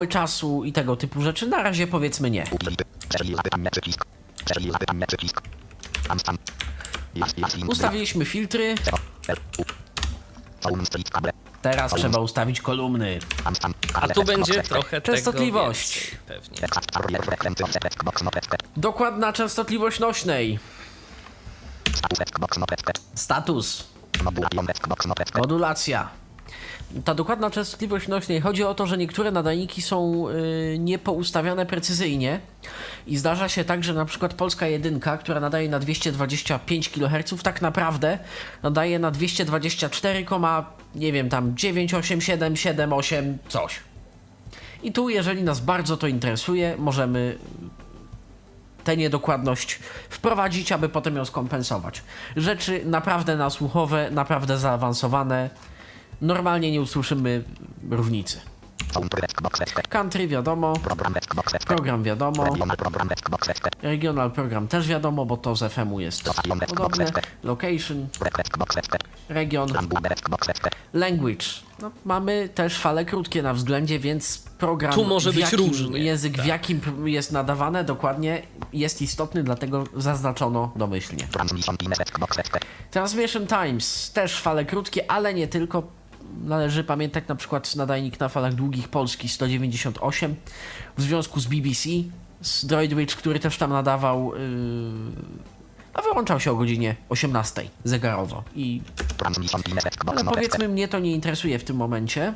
czasu i tego typu rzeczy. Na razie powiedzmy nie. Ustawiliśmy filtry. Teraz trzeba ustawić kolumny. A tu będzie trochę częstotliwość. Tego pewnie. Dokładna częstotliwość nośnej. Status. Modulacja. Ta dokładna częstotliwość nośnej, chodzi o to, że niektóre nadajniki są niepoustawiane precyzyjnie i zdarza się tak, że na przykład Polska 1, która nadaje na 225 kHz, tak naprawdę nadaje na 224, nie wiem, tam 98778 coś. I tu, jeżeli nas bardzo to interesuje, możemy tę niedokładność wprowadzić, aby potem ją skompensować. Rzeczy naprawdę nasłuchowe, naprawdę zaawansowane. Normalnie nie usłyszymy różnicy. Country wiadomo, program wiadomo, regional program też wiadomo, bo to z FM-u jest podobne, location, region, language. No, mamy też fale krótkie na względzie, więc program, tu może być różnie. Język tak. W jakim jest nadawane dokładnie jest istotny, dlatego zaznaczono domyślnie. Transmission times, też fale krótkie, ale nie tylko. Należy pamiętać na przykład nadajnik na falach długich Polski 198 w związku z BBC, z Droidwitch, który też tam nadawał, a wyłączał się o godzinie 18 zegarowo. Ale powiedzmy, mnie to nie interesuje w tym momencie.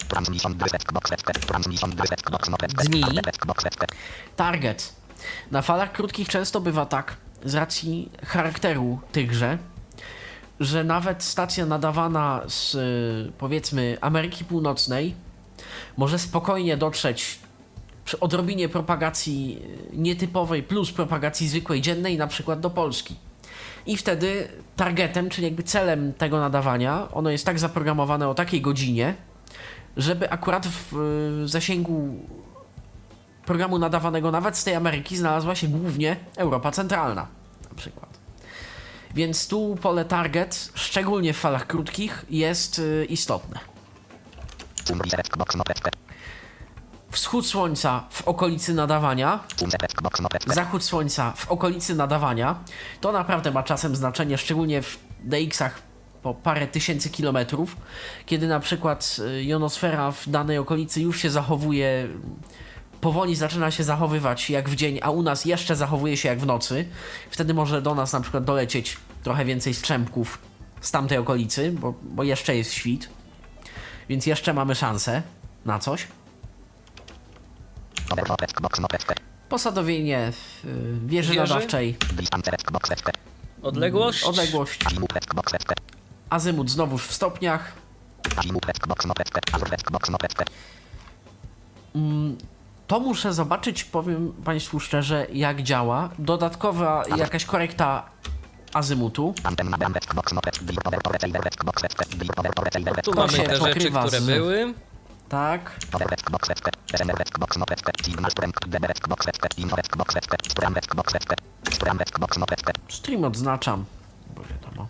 Dni. Target. Na falach krótkich często bywa tak, z racji charakteru tychże, że nawet stacja nadawana z, powiedzmy, Ameryki Północnej może spokojnie dotrzeć przy odrobinie propagacji nietypowej plus propagacji zwykłej dziennej na przykład do Polski. I wtedy targetem, czyli jakby celem tego nadawania, ono jest tak zaprogramowane o takiej godzinie, żeby akurat w zasięgu programu nadawanego nawet z tej Ameryki znalazła się głównie Europa Centralna na przykład. Więc tu pole target, szczególnie w falach krótkich, jest istotne. Wschód słońca w okolicy nadawania, zachód słońca w okolicy nadawania, to naprawdę ma czasem znaczenie, szczególnie w DX-ach po parę tysięcy kilometrów, kiedy na przykład jonosfera w danej okolicy już się zachowuje, powoli zaczyna się zachowywać jak w dzień, a u nas jeszcze zachowuje się jak w nocy. Wtedy może do nas na przykład dolecieć trochę więcej strzępków z tamtej okolicy, bo jeszcze jest świt, więc jeszcze mamy szansę na coś. Posadowienie wieży nadawczej. Odległość. Azymut znowuż w stopniach. To muszę zobaczyć, powiem Państwu szczerze, jak działa. Dodatkowa jakaś korekta azymutu. Tu mamy te rzeczy, które były. Tak. Stream odznaczam, bo wiadomo.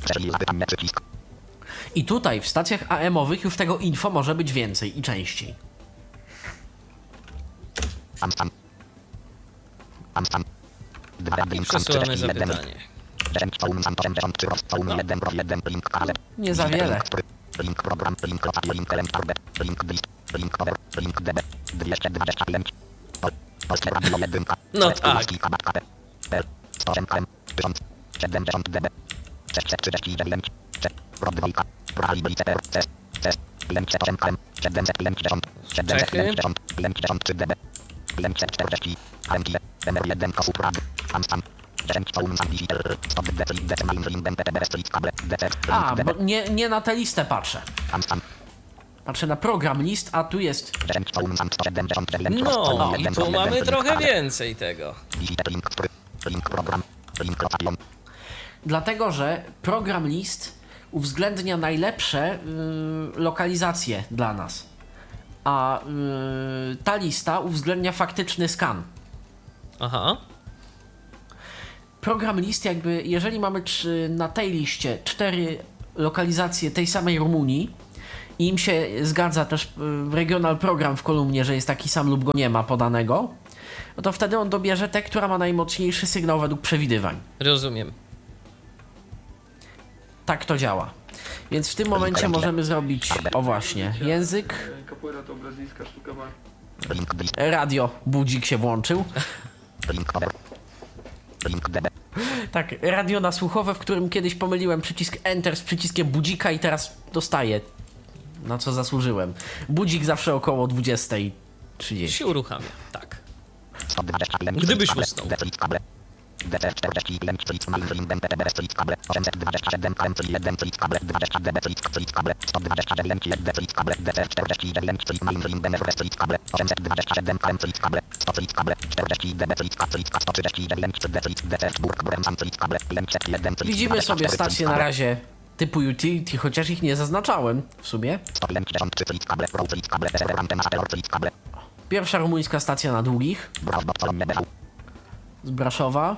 I tutaj w stacjach AM-owych już tego info może być więcej i częściej. I przesyłamy zapytanie. Nie za wiele. No tak. A, bo nie na tę listę patrzę. Patrzę na program list, a tu jest... No i tu mamy trochę więcej tego. Dlatego, że program list uwzględnia najlepsze lokalizacje dla nas. A ta lista uwzględnia faktyczny skan. Aha. Program list jakby, jeżeli mamy na tej liście 4 lokalizacje tej samej Rumunii i im się zgadza też regional program w kolumnie, że jest taki sam lub go nie ma podanego, no to wtedy on dobierze tę, która ma najmocniejszy sygnał według przewidywań. Rozumiem. Tak to działa. Więc w tym momencie możemy zrobić, o właśnie, język. Radio, budzik się włączył. Tak, radio nasłuchowe, w którym kiedyś pomyliłem przycisk Enter z przyciskiem budzika i teraz dostaję, na co zasłużyłem. Budzik zawsze około 20:30. Się uruchamia, tak. Gdybyś usnął. Widzimy sobie stacje na razie typu utility, chociaż ich nie zaznaczałem w sumie. Pierwsza rumuńska stacja na długich. Z Braszowa.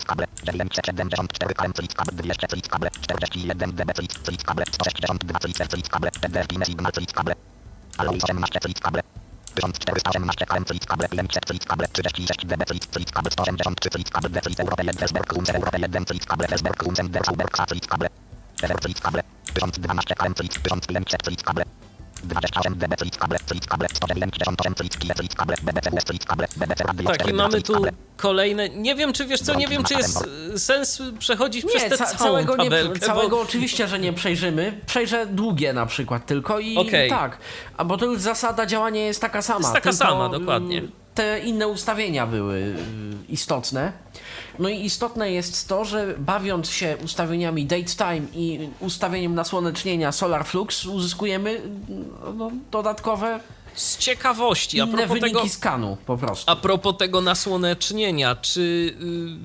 Tak, i mamy tu kolejne. Nie wiem, czy wiesz co, nie wiem, czy jest sens przechodzić przez tę całą tabelkę. Całego oczywiście, że nie przejrzymy. Przejrzę długie na przykład tylko i tak. A bo to już zasada działania jest taka sama. Jest taka sama, dokładnie. Te inne ustawienia były istotne. No i istotne jest to, że bawiąc się ustawieniami datetime i ustawieniem nasłonecznienia Solar Flux uzyskujemy dodatkowe z ciekawości, a inne propos wyniki tego skanu po prostu. A propos tego nasłonecznienia, czy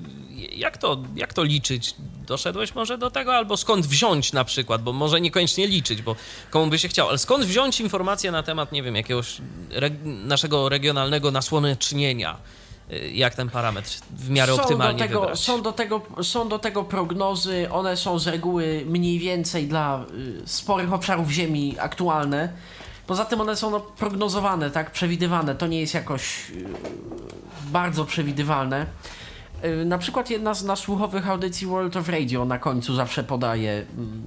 jak to liczyć? Doszedłeś może do tego? Albo skąd wziąć na przykład, bo może niekoniecznie liczyć, bo komu by się chciało, ale skąd wziąć informacje na temat, nie wiem, jakiegoś naszego regionalnego nasłonecznienia? Jak ten parametr w miarę optymalnie wybrać? Są do tego prognozy, one są z reguły mniej więcej dla sporych obszarów ziemi aktualne. Poza tym one są prognozowane, tak, przewidywane, to nie jest jakoś bardzo przewidywalne. Na przykład jedna z nasłuchowych audycji World of Radio na końcu zawsze podaje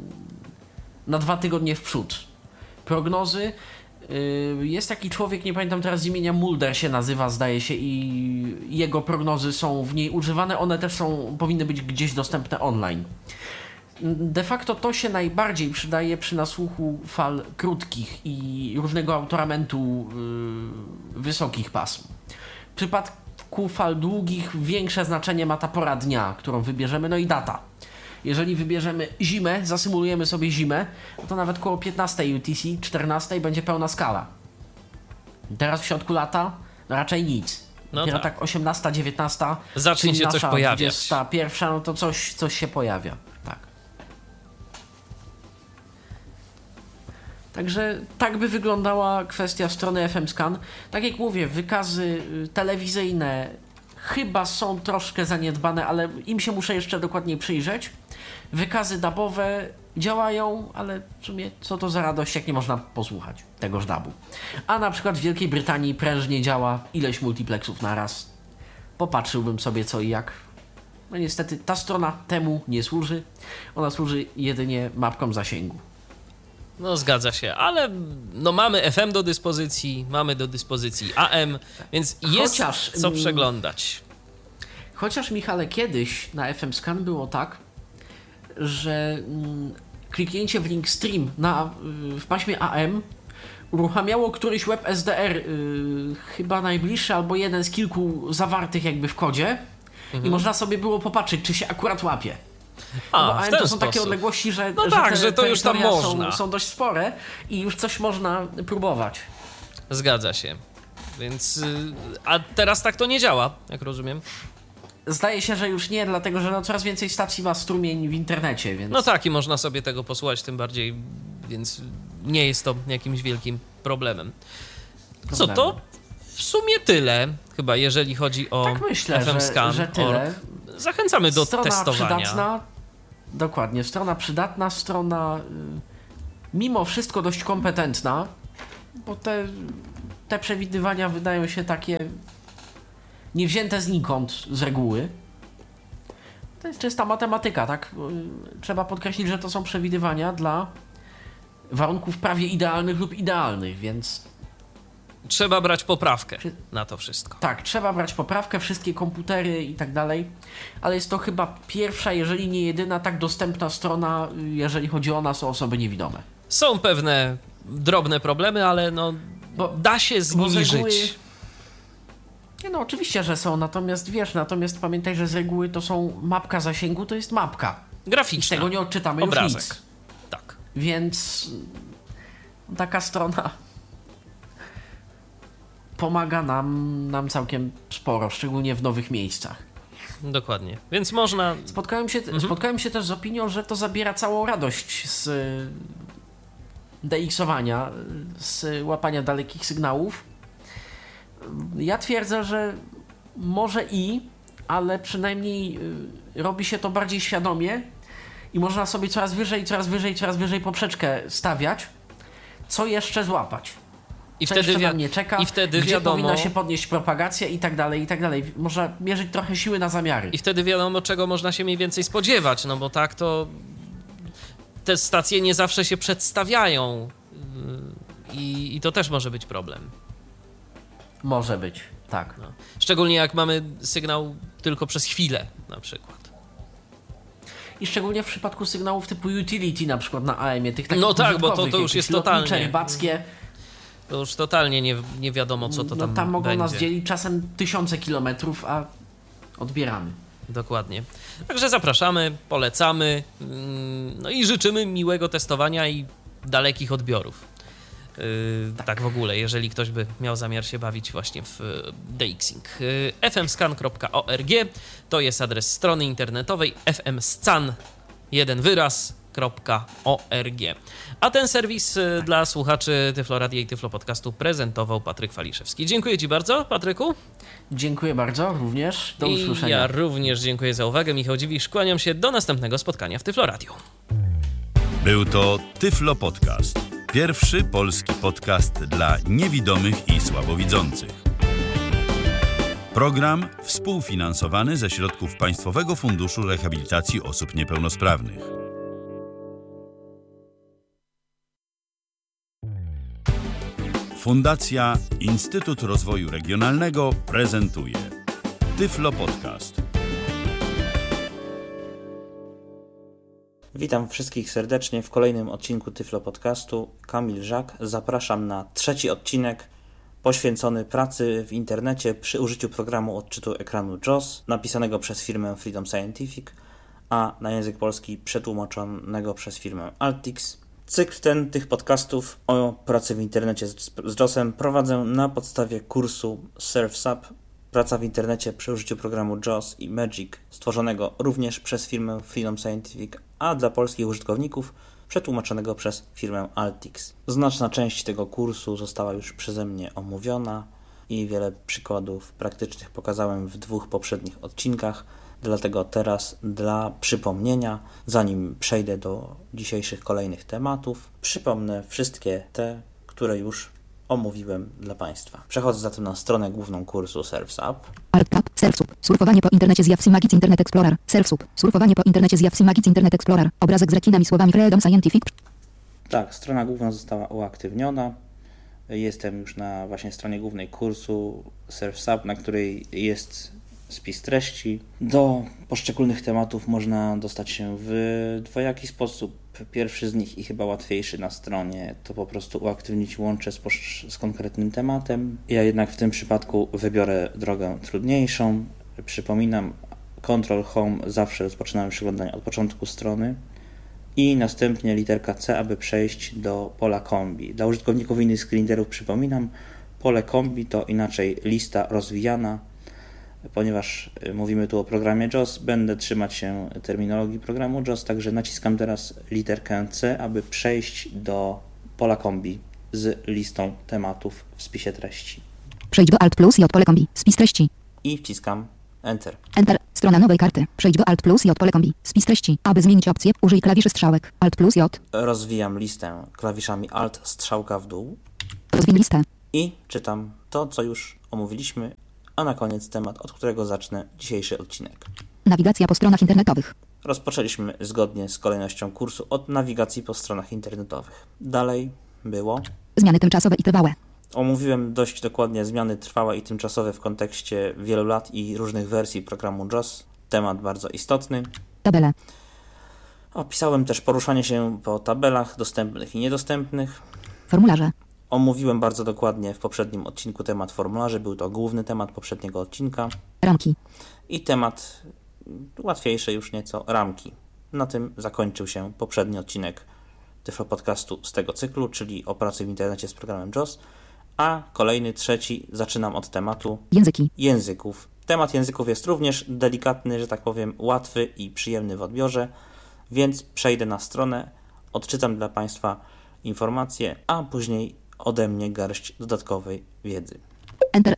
na 2 tygodnie w przód prognozy. Jest taki człowiek, nie pamiętam teraz z imienia, Mulder się nazywa, zdaje się, i jego prognozy są w niej używane, one też powinny być gdzieś dostępne online. De facto to się najbardziej przydaje przy nasłuchu fal krótkich i różnego autoramentu wysokich pasm. W przypadku fal długich większe znaczenie ma ta pora dnia, którą wybierzemy, no i data. Jeżeli wybierzemy zimę, zasymulujemy sobie zimę, to nawet koło 15 UTC, 14 będzie pełna skala. Teraz w środku lata raczej nic. Dopiero tak 18, 19, zacznie się coś pojawiać. 21, no to coś się pojawia. Tak. Także tak by wyglądała kwestia strony FM Scan. Tak jak mówię, wykazy telewizyjne chyba są troszkę zaniedbane, ale im się muszę jeszcze dokładniej przyjrzeć. Wykazy DAB-owe działają, ale w sumie co to za radość, jak nie można posłuchać tegoż DAB-u. A na przykład w Wielkiej Brytanii prężnie działa ileś multiplexów naraz. Popatrzyłbym sobie co i jak. No niestety ta strona temu nie służy. Ona służy jedynie mapkom zasięgu. No zgadza się, ale no mamy FM do dyspozycji, mamy do dyspozycji AM, więc jest co przeglądać. Chociaż, Michale, kiedyś na FM Scan było tak, że kliknięcie w link stream w paśmie AM uruchamiało któryś web SDR, chyba najbliższy albo jeden z kilku zawartych jakby w kodzie i można sobie było popatrzeć, czy się akurat łapie. Bo AM to są takie odległości, że, że to już tam można. Są dość spore i już coś można próbować. Zgadza się. Więc, a teraz tak to nie działa, jak rozumiem. Zdaje się, że już nie, dlatego że coraz więcej stacji ma strumień w internecie, więc... No tak, i można sobie tego posłuchać, tym bardziej, więc nie jest to jakimś wielkim problemem. Co to? W sumie tyle, chyba, jeżeli chodzi o tak myślę, FM Scan. że tyle. Zachęcamy do strona testowania. Przydatna, dokładnie, strona przydatna, strona mimo wszystko dość kompetentna, bo te przewidywania wydają się takie niewzięte znikąd z reguły. To jest czysta matematyka, tak? Trzeba podkreślić, że to są przewidywania dla warunków prawie idealnych lub idealnych, więc... Trzeba brać poprawkę na to wszystko. Tak, trzeba brać poprawkę, wszystkie komputery i tak dalej, ale jest to chyba pierwsza, jeżeli nie jedyna, tak dostępna strona, jeżeli chodzi o nas, o osoby niewidome. Są pewne drobne problemy, ale no, da się z nimi żyć. Nie, no oczywiście, że są, natomiast pamiętaj, że z reguły to są mapka zasięgu, to jest mapka. Graficzna. I z tego nie odczytamy obrazek. Już nic. Tak. Więc taka strona pomaga nam całkiem sporo, szczególnie w nowych miejscach. Dokładnie. Więc można... Spotkałem się też z opinią, że to zabiera całą radość z DX-owania, z łapania dalekich sygnałów. Ja twierdzę, że może ale przynajmniej robi się to bardziej świadomie i można sobie coraz wyżej poprzeczkę stawiać, co jeszcze złapać. I co wtedy jeszcze na mnie czeka, i wtedy gdzie wiadomo, powinna się podnieść propagacja i tak dalej. Można mierzyć trochę siły na zamiary. I wtedy wiadomo, czego można się mniej więcej spodziewać, no bo tak to te stacje nie zawsze się przedstawiają i to też może być problem. Może być, tak. No. Szczególnie jak mamy sygnał tylko przez chwilę na przykład. I szczególnie w przypadku sygnałów typu utility, na przykład na AM-ie, tych takich no tak, bo to już jest totalnie rybackie. To już totalnie nie wiadomo, co to tam będzie. Tam mogą nas dzielić czasem tysiące kilometrów, a odbieramy. Dokładnie. Także zapraszamy, polecamy, no i życzymy miłego testowania i dalekich odbiorów. Tak w ogóle, jeżeli ktoś by miał zamiar się bawić właśnie w DXing. fmscan.org to jest adres strony internetowej, fmscan, jeden wyraz.org. A ten serwis dla słuchaczy Tyflo Radia i Tyflo Podcastu prezentował Patryk Waliszewski. Dziękuję Ci bardzo, Patryku. Dziękuję bardzo, również. Do usłyszenia. Ja również dziękuję za uwagę. Michał Dziwisz, kłaniam się do następnego spotkania w Tyflo Radio. Był to Tyflo Podcast. Pierwszy polski podcast dla niewidomych i słabowidzących. Program współfinansowany ze środków Państwowego Funduszu Rehabilitacji Osób Niepełnosprawnych. Fundacja Instytut Rozwoju Regionalnego prezentuje Tyflo Podcast. Witam wszystkich serdecznie w kolejnym odcinku Tyflo Podcastu. Kamil Żak. Zapraszam na trzeci odcinek poświęcony pracy w internecie przy użyciu programu odczytu ekranu JAWS, napisanego przez firmę Freedom Scientific, a na język polski przetłumaczonego przez firmę Altix. Cykl tych podcastów o pracy w internecie z JAWS-em prowadzę na podstawie kursu Surf's Up, praca w internecie przy użyciu programu JAWS i Magic, stworzonego również przez firmę Freedom Scientific, a dla polskich użytkowników przetłumaczonego przez firmę Altix. Znaczna część tego kursu została już przeze mnie omówiona i wiele przykładów praktycznych pokazałem w 2 poprzednich odcinkach, dlatego teraz dla przypomnienia, zanim przejdę do dzisiejszych kolejnych tematów, przypomnę wszystkie te, które już omówiłem dla Państwa. Przechodzę zatem na stronę główną kursu Surf's Up. Alt-Tab, Surf's Up. Surfowanie po internecie z Yahoo Magic Internet Explorer. Surf's Up. Surfowanie po internecie z Yahoo Magic Internet Explorer. Obrazek z rekinami słowami Freedom Scientific. Tak, strona główna została uaktywniona. Jestem już na właśnie stronie głównej kursu Surf's Up, na której jest spis treści. Do poszczególnych tematów można dostać się w dwojaki sposób. Pierwszy z nich i chyba łatwiejszy na stronie to po prostu uaktywnić łącze z konkretnym tematem. Ja jednak w tym przypadku wybiorę drogę trudniejszą. Przypominam, Ctrl Home zawsze rozpoczynamy przeglądanie od początku strony i następnie literka C, aby przejść do pola kombi. Dla użytkowników innych screenreaderów przypominam, pole kombi to inaczej lista rozwijana. Ponieważ mówimy tu o programie JAWS, będę trzymać się terminologii programu JAWS, także naciskam teraz literkę C, aby przejść do pola kombi z listą tematów w spisie treści. Przejdź do Alt plus i od pole kombi. Spis treści. I wciskam Enter. Enter. Strona nowej karty. Przejdź do Alt plus J pole kombi. Spis treści. Aby zmienić opcję, użyj klawiszy strzałek. Alt plus J. Rozwijam listę klawiszami Alt, strzałka w dół Rozwiń listę. i czytam to, co już omówiliśmy, a na koniec temat, od którego zacznę dzisiejszy odcinek. Nawigacja po stronach internetowych. Rozpoczęliśmy zgodnie z kolejnością kursu od nawigacji po stronach internetowych. Dalej było... Zmiany tymczasowe i trwałe. Omówiłem dość dokładnie zmiany trwałe i tymczasowe w kontekście wielu lat i różnych wersji programu JAWS. Temat bardzo istotny. Tabele. Opisałem też poruszanie się po tabelach dostępnych i niedostępnych. Formularze. Omówiłem bardzo dokładnie w poprzednim odcinku temat formularzy. Był to główny temat poprzedniego odcinka. Ramki. I temat łatwiejszy już nieco, ramki. Na tym zakończył się poprzedni odcinek Tyflo Podcastu z tego cyklu, czyli o pracy w internecie z programem JAWS. A kolejny, trzeci, zaczynam od tematu Języki. języków. Temat języków jest również delikatny, że tak powiem, łatwy i przyjemny w odbiorze, więc przejdę na stronę, odczytam dla Państwa informacje, a później ode mnie garść dodatkowej wiedzy. Enter.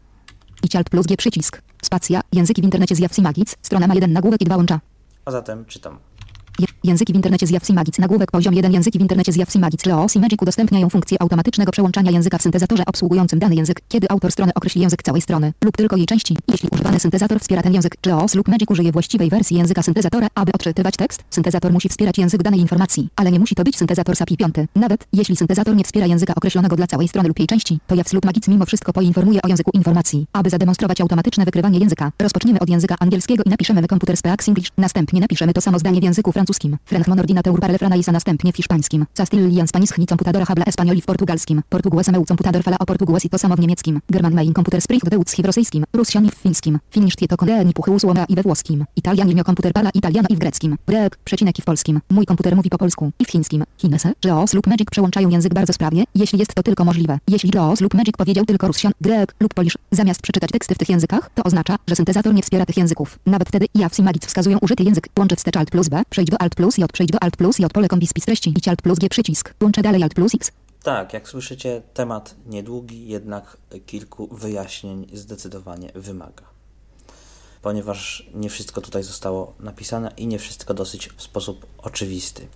I Alt plus G przycisk. Spacja. Języki w internecie z Jawsi Magic. Strona ma 1 nagłówek i 2 łącza. A zatem czytam. Języki w internecie z Jawsi Magic. Nagłówek poziom 1. Języki w internecie z Jawsi Magic. Leos i Magic udostępniają funkcję automatycznego przełączania języka w syntezatorze obsługującym dany język, kiedy autor strony określi język całej strony lub tylko jej części. Jeśli używany syntezator wspiera ten język, Leos lub Magic użyje właściwej wersji języka syntezatora, aby odczytywać tekst. Syntezator musi wspierać język danej informacji, ale nie musi to być syntezator SAPI 5. Nawet jeśli syntezator nie wspiera języka określonego dla całej strony lub jej części, to Jawsi lub Magic mimo wszystko poinformuje o języku informacji. Aby zademonstrować automatyczne wykrywanie języka, rozpoczniemy od języka angielskiego i napiszemy The Computer Speaks English. Następnie napiszemy to samo zdanie w języku francuskim. Ordinateur para refranaisa, następnie w hiszpańskim. Castillian Spanish computadora habla español i w portugalskim. Portuguese meu computador fala o portugues i to samo w niemieckim. German mein computer spricht deutsch i w rosyjskim. Russian i w fińskim. Finnish tieto kondeeni puchy usłoma i we włoskim. Italian il mio computer parla italiano i w greckim. Grek, przecinek i w polskim. Mój komputer mówi po polsku i w chińskim. Chinese, Leos lub Magic przełączają język bardzo sprawnie, jeśli jest to tylko możliwe. Jeśli Leos lub Magic powiedział tylko Russian, Grek lub Polish, zamiast przeczytać teksty w tych językach, to oznacza, że syntezator nie wspiera tych języków. Nawet wtedy Jawsi Magic wskazują użyty język. Łączę wstecz Alt plus B, przejdź do Alt plus J, przejdź do Alt plus J pole kombi spis treści i Alt plus G przycisk. Łączę dalej Alt plus X. Tak, jak słyszycie, temat niedługi, jednak kilku wyjaśnień zdecydowanie wymaga. Ponieważ nie wszystko tutaj zostało napisane i nie wszystko dosyć w sposób oczywisty.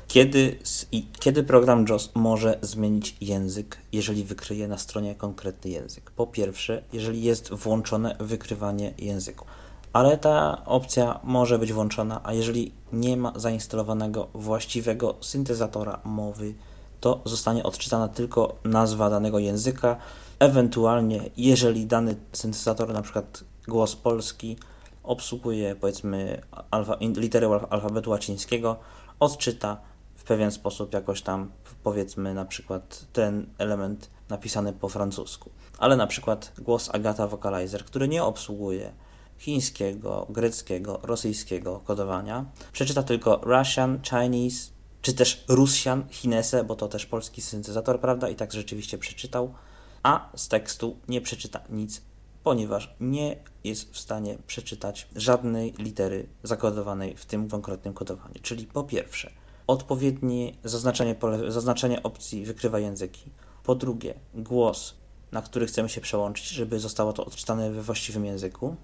Kiedy program JAWS może zmienić język, jeżeli wykryje na stronie konkretny język? Po pierwsze, jeżeli jest włączone wykrywanie języku. Ale ta opcja może być włączona, a jeżeli nie ma zainstalowanego właściwego syntezatora mowy, to zostanie odczytana tylko nazwa danego języka. Ewentualnie, jeżeli dany syntezator, na przykład głos polski, obsługuje powiedzmy litery alfabetu łacińskiego, odczyta w pewien sposób jakoś tam powiedzmy na przykład ten element napisany po francusku. Ale na przykład głos Agata Vocalizer, który nie obsługuje chińskiego, greckiego, rosyjskiego kodowania, przeczyta tylko Russian, Chinese, czy też Russian, Chinese, bo to też polski syntezator, prawda? I tak rzeczywiście przeczytał, a z tekstu nie przeczyta nic, ponieważ nie jest w stanie przeczytać żadnej litery zakodowanej w tym konkretnym kodowaniu. Czyli po pierwsze, odpowiednie zaznaczenie opcji wykrywa języki. Po drugie, głos, na który chcemy się przełączyć, żeby zostało to odczytane we właściwym języku.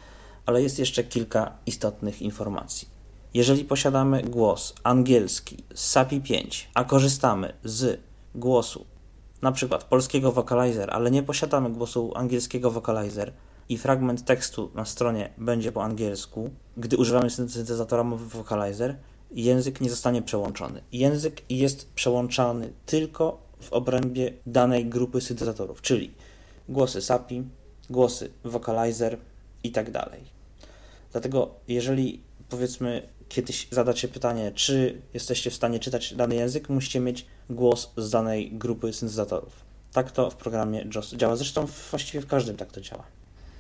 Ale jest jeszcze kilka istotnych informacji. Jeżeli posiadamy głos angielski z SAPI 5, a korzystamy z głosu na przykład polskiego Vocalizer, ale nie posiadamy głosu angielskiego Vocalizer i fragment tekstu na stronie będzie po angielsku, gdy używamy syntezatora mowy Vocalizer, język nie zostanie przełączony. Język jest przełączany tylko w obrębie danej grupy syntezatorów, czyli głosy SAPI, głosy Vocalizer i tak dalej. Dlatego jeżeli powiedzmy kiedyś zadacie pytanie, czy jesteście w stanie czytać dany język, musicie mieć głos z danej grupy syntezatorów. Tak to w programie JAWS działa. Zresztą właściwie w każdym tak to działa.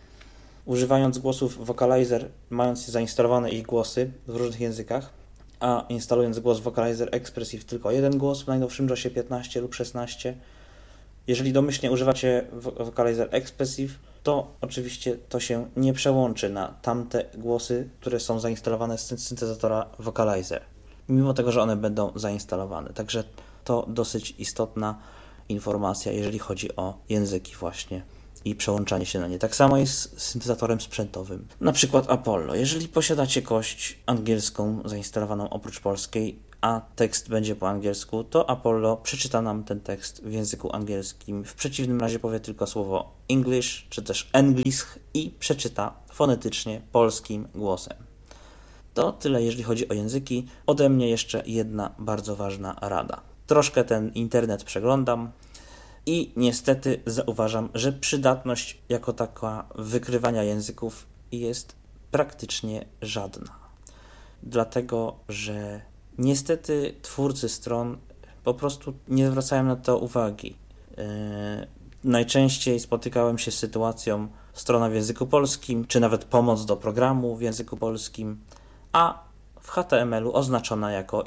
Używając głosów Vocalizer, mając zainstalowane ich głosy w różnych językach, a instalując głos Vocalizer Expressive tylko jeden głos w najnowszym JAWSie 15 lub 16, jeżeli domyślnie używacie Vocalizer Expressive, to oczywiście to się nie przełączy na tamte głosy, które są zainstalowane z syntezatora Vocalizer, mimo tego, że one będą zainstalowane. Także to dosyć istotna informacja, jeżeli chodzi o języki właśnie i przełączanie się na nie. Tak samo jest z syntezatorem sprzętowym. Na przykład Apollo. Jeżeli posiadacie kość angielską zainstalowaną oprócz polskiej, a tekst będzie po angielsku, to Apollo przeczyta nam ten tekst w języku angielskim. W przeciwnym razie powie tylko słowo English, czy też Englisch i przeczyta fonetycznie polskim głosem. To tyle, jeżeli chodzi o języki. Ode mnie jeszcze jedna bardzo ważna rada. Troszkę ten internet przeglądam i niestety zauważam, że przydatność jako taka wykrywania języków jest praktycznie żadna. Dlatego, że niestety twórcy stron po prostu nie zwracają na to uwagi. Najczęściej spotykałem się z sytuacją strona w języku polskim, czy nawet pomoc do programu w języku polskim, a w HTML-u oznaczona jako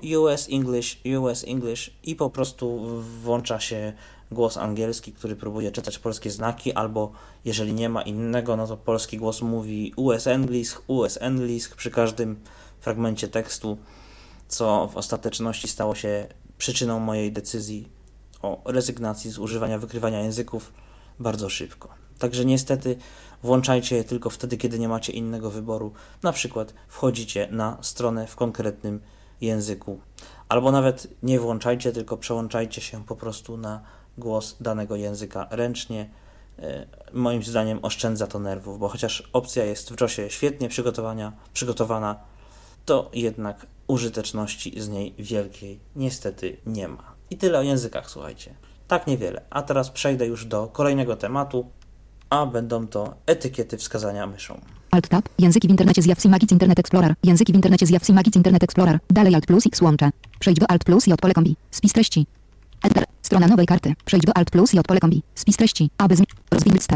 US English i po prostu włącza się głos angielski, który próbuje czytać polskie znaki, albo jeżeli nie ma innego, no to polski głos mówi US English przy każdym fragmencie tekstu, co w ostateczności stało się przyczyną mojej decyzji o rezygnacji z używania wykrywania języków bardzo szybko. Także niestety włączajcie je tylko wtedy, kiedy nie macie innego wyboru. Na przykład wchodzicie na stronę w konkretnym języku. Albo nawet nie włączajcie, tylko przełączajcie się po prostu na głos danego języka ręcznie. Moim zdaniem oszczędza to nerwów, bo chociaż opcja jest w JOSie świetnie przygotowana, to jednak użyteczności z niej wielkiej niestety nie ma. I tyle o językach, słuchajcie. Tak niewiele. A teraz przejdę już do kolejnego tematu, a będą to etykiety wskazania myszą. Alt-Tab, języki w internecie z Yahoo Magic Internet Explorer, języki w internecie z Yahoo Magic Internet Explorer, dalej Alt plus X łącze. Przejdź do Alt plus J pole kombi, spis treści. Enter, strona nowej karty, przejdź do Alt plus J pole kombi, spis treści, aby rozwinąć listę.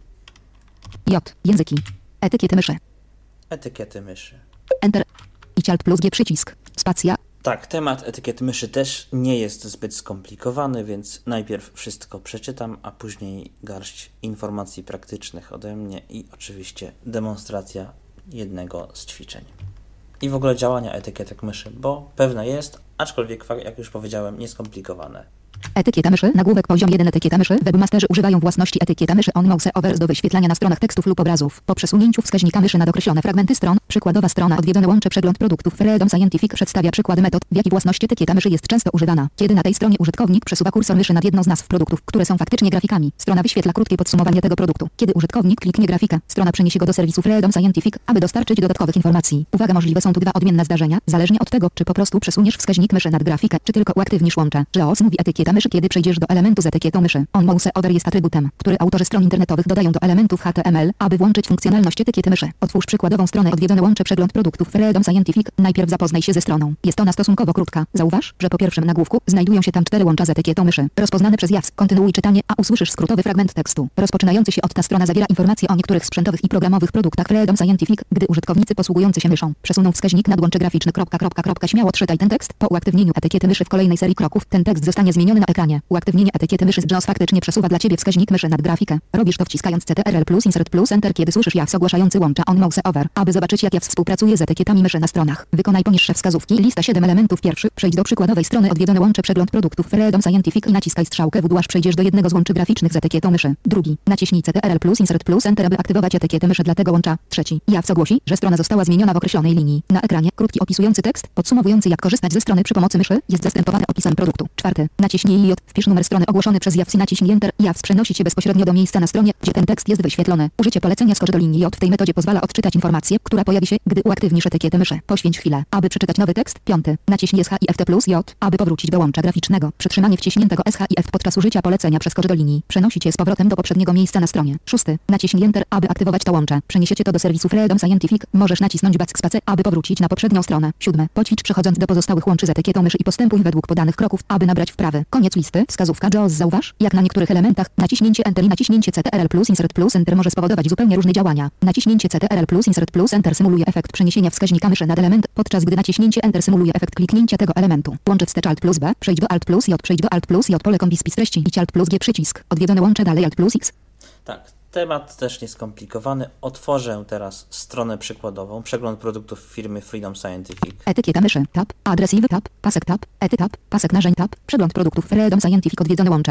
J, języki, etykiety myszy. Etykiety myszy. Enter, idź Alt plus G przycisk, spacja. Tak, temat etykiet myszy też nie jest zbyt skomplikowany, więc najpierw wszystko przeczytam, a później garść informacji praktycznych ode mnie i oczywiście demonstracja jednego z ćwiczeń. I w ogóle działania etykietek myszy, bo pewne jest, aczkolwiek, jak już powiedziałem, nieskomplikowane. Etykieta myszy, nagłówek poziom 1 etykieta myszy, webmasterzy używają własności etykieta myszy on mouse overs do wyświetlania na stronach tekstów lub obrazów. Po przesunięciu wskaźnika myszy nad określone fragmenty stron, przykładowa strona odwiedzone łącze przegląd produktów Freedom Scientific przedstawia przykłady metod, w jaki własność etykieta myszy jest często używana. Kiedy na tej stronie użytkownik przesuwa kursor myszy nad jedną z nazw produktów, które są faktycznie grafikami, strona wyświetla krótkie podsumowanie tego produktu. Kiedy użytkownik kliknie grafikę, strona przeniesie go do serwisu Freedom Scientific, aby dostarczyć dodatkowych informacji. Uwaga, możliwe są tu dwa odmienne zdarzenia, zależnie od tego, czy po prostu przesuniesz wskaźnik myszy nad grafikę, czy tylko uaktywnisz łącze. JAWS mówi etykieta myszy, kiedy przejdziesz do elementu z etykietą myszy. On mouse over jest atrybutem, który autorzy stron internetowych dodają do elementów HTML, aby włączyć funkcjonalność etykiety myszy. Otwórz przykładową stronę odwiedzone łącze przegląd produktów Freedom Scientific. Najpierw zapoznaj się ze stroną. Jest ona stosunkowo krótka. Zauważ, że po pierwszym nagłówku znajdują się tam 4 łącza z etykietą myszy. Rozpoznane przez JAWS. Kontynuuj czytanie, a usłyszysz skrótowy fragment tekstu. Rozpoczynający się od ta strona zawiera informacje o niektórych sprzętowych i programowych produktach Freedom Scientific. Gdy użytkownicy posługujący się myszą przesuną wskaźnik nad łącze graficzne. Śmiało czytaj ten tekst. Po uaktywnieniu etykiety myszy w kolejnej serii kroków ten tekst zostanie zmieniony na ekranie. Uaktywnienie etykiety myszy z JAWS faktycznie przesuwa dla Ciebie wskaźnik myszy nad grafikę. Robisz to wciskając Ctrl plus Insert plus Enter, kiedy słyszysz JAWS ogłaszający łącza on mouse over. Aby zobaczyć, jak JAWS współpracuje z etykietami myszy na stronach, wykonaj poniższe wskazówki. Lista 7 elementów. Pierwszy, przejdź do przykładowej strony odwiedzone łącze przegląd produktów Freedom Scientific i naciskaj strzałkę w dół, aż przejdziesz do jednego z łączy graficznych z etykietą myszy. Drugi, naciśnij Ctrl plus Insert plus Enter, aby aktywować etykietę myszy dla tego łącza. Trzeci, JAWS ogłosi, że strona została zmieniona w określonej linii. Na ekranie krótki opisujący tekst, podsumowujący, jak korzystać ze strony przy pomocy myszy, jest zastępowany opisem produktu. Czwarty, naciśnij J, wpisz numer strony ogłoszony przez JAWS i naciśnij Enter. JAWS przenosi Cię bezpośrednio do miejsca na stronie, gdzie ten tekst jest wyświetlony. Użycie polecenia skocz do linii J w tej metodzie pozwala odczytać informację, która pojawi się, gdy uaktywnisz etykietę myszy. Poświęć chwilę, aby przeczytać nowy tekst. Piąty, naciśnij SHIFT plus J, aby powrócić do łącza graficznego. Przytrzymanie wciśniętego SHIFT podczas użycia polecenia przeskocz do linii przenosi Cię z powrotem do poprzedniego miejsca na stronie. Szósty, naciśnij Enter, aby aktywować to łącze. Przeniesiecie Cię to do serwisu Freedom Scientific. Możesz nacisnąć backspace, aby powrócić na poprzednią stronę. Siódme, poćwicz przechodząc do pozostałych łączy z etykietą myszy i postępuj według podanych kroków, aby nabrać wprawy. Koniec listy. Wskazówka JAWS. Zauważ, jak na niektórych elementach naciśnięcie Enter i naciśnięcie Ctrl plus Insert plus Enter może spowodować zupełnie różne działania. Naciśnięcie Ctrl plus Insert plus Enter symuluje efekt przeniesienia wskaźnika myszy nad element, podczas gdy naciśnięcie Enter symuluje efekt kliknięcia tego elementu. Łącze wstecz Alt plus B, przejdź do Alt plus J, przejdź do Alt plus J, pole kombi spis treści, idź Alt plus G przycisk, odwiedzone łącze dalej Alt plus X. Tak, temat też nieskomplikowany. Otworzę teraz stronę przykładową, przegląd produktów firmy Freedom Scientific. Etykieta myszy, tab, adresywy tab, pasek tab, ety tab, pasek narzędzi tab, przegląd produktów Freedom Scientific odwiedzone łącze.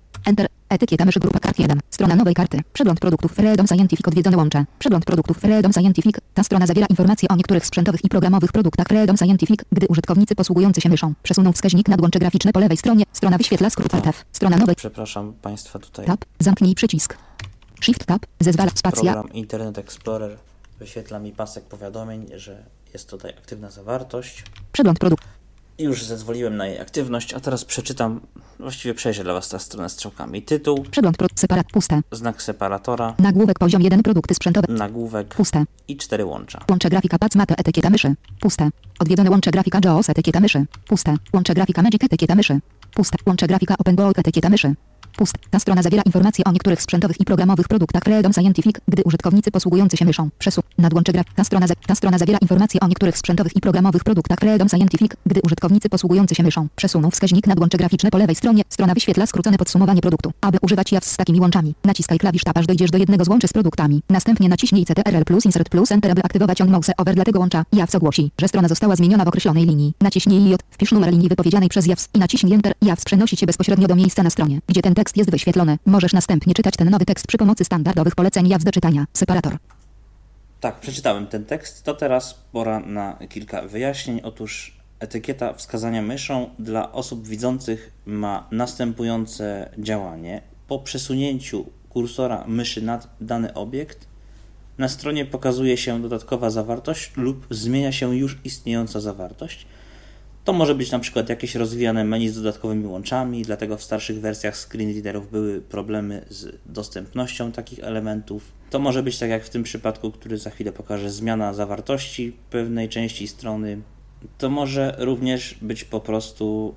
Enter. Etykieta myszy grupa kart 1. Strona nowej karty. Przegląd produktów Freedom Scientific odwiedzone łącze. Przegląd produktów Freedom Scientific. Ta strona zawiera informacje o niektórych sprzętowych i programowych produktach Freedom Scientific, gdy użytkownicy posługujący się myszą przesuną wskaźnik nad łącze graficzne po lewej stronie. Strona wyświetla skrót Alt F. Strona nowej. Przepraszam Państwa tutaj. Tab. Zamknij przycisk. Shift Tab. Zezwala. Spacja. Program Internet Explorer wyświetla mi pasek powiadomień, że jest tutaj aktywna zawartość. Przegląd produkt. Już zezwoliłem na jej aktywność, a teraz przeczytam, właściwie przejrzę dla Was tę stronę strzałkami. Tytuł, Przegląd separat puste. znak separatora, Nagłówek poziom 1 produkty sprzętowe. nagłówek Puste. i 4 łącza. Łącze grafika Pacmate etykieta myszy. Puste. Odwiedzone łącze grafika JAWS etykieta myszy. Puste. Łącze grafika Magic etykieta myszy. Puste. Łącze grafika OpenGO etykieta myszy. Pust. Ta strona zawiera informacje o niektórych sprzętowych i programowych produktach Freedom Scientific, gdy użytkownicy posługujący się myszą przesuną nad łącze grafik. Ta strona zawiera informacje o niektórych sprzętowych i programowych produktach Freedom Scientific, gdy użytkownicy posługujący się myszą przesuną wskaźnik nad łącze graficzne po lewej stronie. Strona wyświetla skrócone podsumowanie produktu. Aby używać JAWS z takimi łączami, naciskaj klawisz Tab aż dojdziesz do jednego z łączy z produktami. Następnie naciśnij Ctrl plus Insert plus Enter, aby aktywować on mouse over dla tego łącza. JAWS ogłosi, że strona została zmieniona w określonej linii. Naciśnij J, wpisz numer linii wypowiedzianej przez JAWS i naciśnij Enter. JAWS przenosi cię bezpośrednio do miejsca na stronie, gdzie ten tekst jest wyświetlony. Możesz następnie czytać ten nowy tekst przy pomocy standardowych poleceń JAWS do czytania. Separator. Tak, przeczytałem ten tekst, to teraz pora na kilka wyjaśnień. Otóż etykieta wskazania myszą dla osób widzących ma następujące działanie. Po przesunięciu kursora myszy nad dany obiekt na stronie pokazuje się dodatkowa zawartość lub zmienia się już istniejąca zawartość. To może być na przykład jakieś rozwijane menu z dodatkowymi łączami, dlatego w starszych wersjach screenreaderów były problemy z dostępnością takich elementów. To może być, tak jak w tym przypadku, który za chwilę pokażę, zmiana zawartości pewnej części strony. To może również być po prostu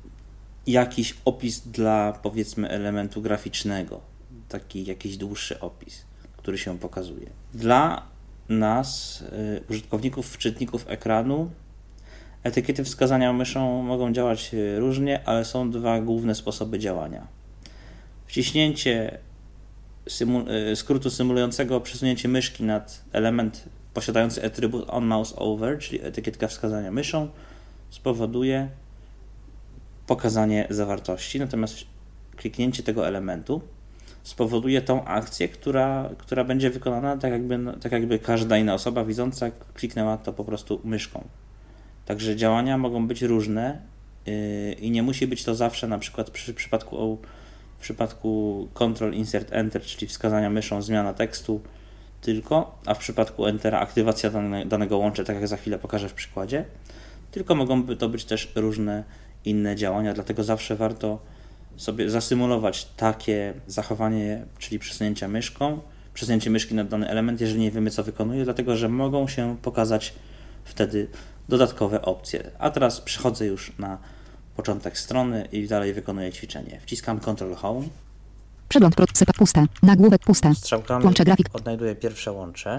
jakiś opis dla, powiedzmy, elementu graficznego. Taki jakiś dłuższy opis, który się pokazuje. Dla nas, użytkowników, czytników ekranu, etykiety wskazania myszą mogą działać różnie, ale są dwa główne sposoby działania. Wciśnięcie skrótu symulującego przesunięcie myszki nad element posiadający atrybut onMouseOver, czyli etykietka wskazania myszą, spowoduje pokazanie zawartości, natomiast kliknięcie tego elementu spowoduje tą akcję, która będzie wykonana tak jakby każda inna osoba widząca kliknęła to po prostu myszką. Także działania mogą być różne i nie musi być to zawsze na przykład w przypadku Ctrl Insert Enter, czyli wskazania myszą zmiana tekstu tylko, a w przypadku Entera aktywacja danego łącza, tak jak za chwilę pokażę w przykładzie, tylko mogą to być też różne inne działania, dlatego zawsze warto sobie zasymulować takie zachowanie, czyli przesunięcie myszki nad dany element, jeżeli nie wiemy co wykonuje, dlatego że mogą się pokazać wtedy dodatkowe opcje. A teraz przechodzę już na początek strony i dalej wykonuję ćwiczenie. Wciskam Ctrl Home. Przegląd puste. Nagłówek puste. Strzałkami Łącze grafik. odnajduję pierwsze łącze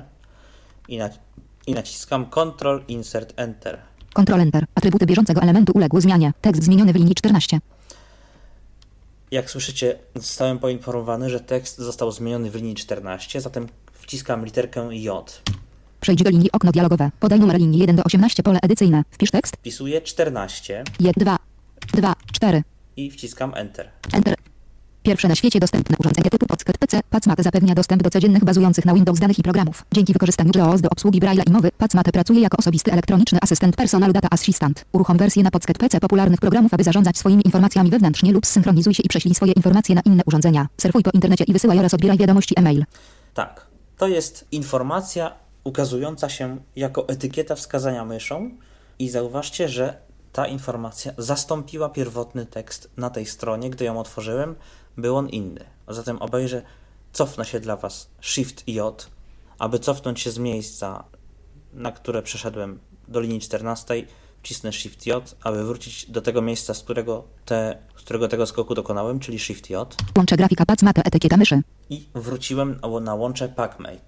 i naciskam Ctrl Insert Enter. Ctrl Enter. Atrybuty bieżącego elementu uległy zmianie. Tekst zmieniony w linii 14. Jak słyszycie, zostałem poinformowany, że tekst został zmieniony w linii 14, zatem wciskam literkę J. Przejdź do linii okno dialogowe. Podaj numer linii 1 do 18 pole edycyjne. Wpisz tekst. Wpisuję 14 2, 4. i wciskam Enter. Enter. Pierwsze na świecie dostępne urządzenie typu Pocket PC. Pacmate zapewnia dostęp do codziennych bazujących na Windows danych i programów. Dzięki wykorzystaniu JAWS do obsługi Braille'a i mowy, Pacmate pracuje jako osobisty elektroniczny asystent Personal Data Assistant. Uruchom wersję na Pocket PC popularnych programów, aby zarządzać swoimi informacjami wewnętrznie lub zsynchronizuj się i prześlij swoje informacje na inne urządzenia. Surfuj po internecie i wysyłaj oraz odbieraj wiadomości e-mail. Tak, to jest informacja ukazująca się jako etykieta wskazania myszą i zauważcie, że ta informacja zastąpiła pierwotny tekst na tej stronie. Gdy ją otworzyłem, był on inny. A zatem cofnę się dla Was Shift J, aby cofnąć się z miejsca, na które przeszedłem do linii 14, wcisnę Shift J, aby wrócić do tego miejsca, z którego tego skoku dokonałem, czyli Shift J. Łącze grafika Pacmate etykieta myszy. I wróciłem na łącze Pacmate.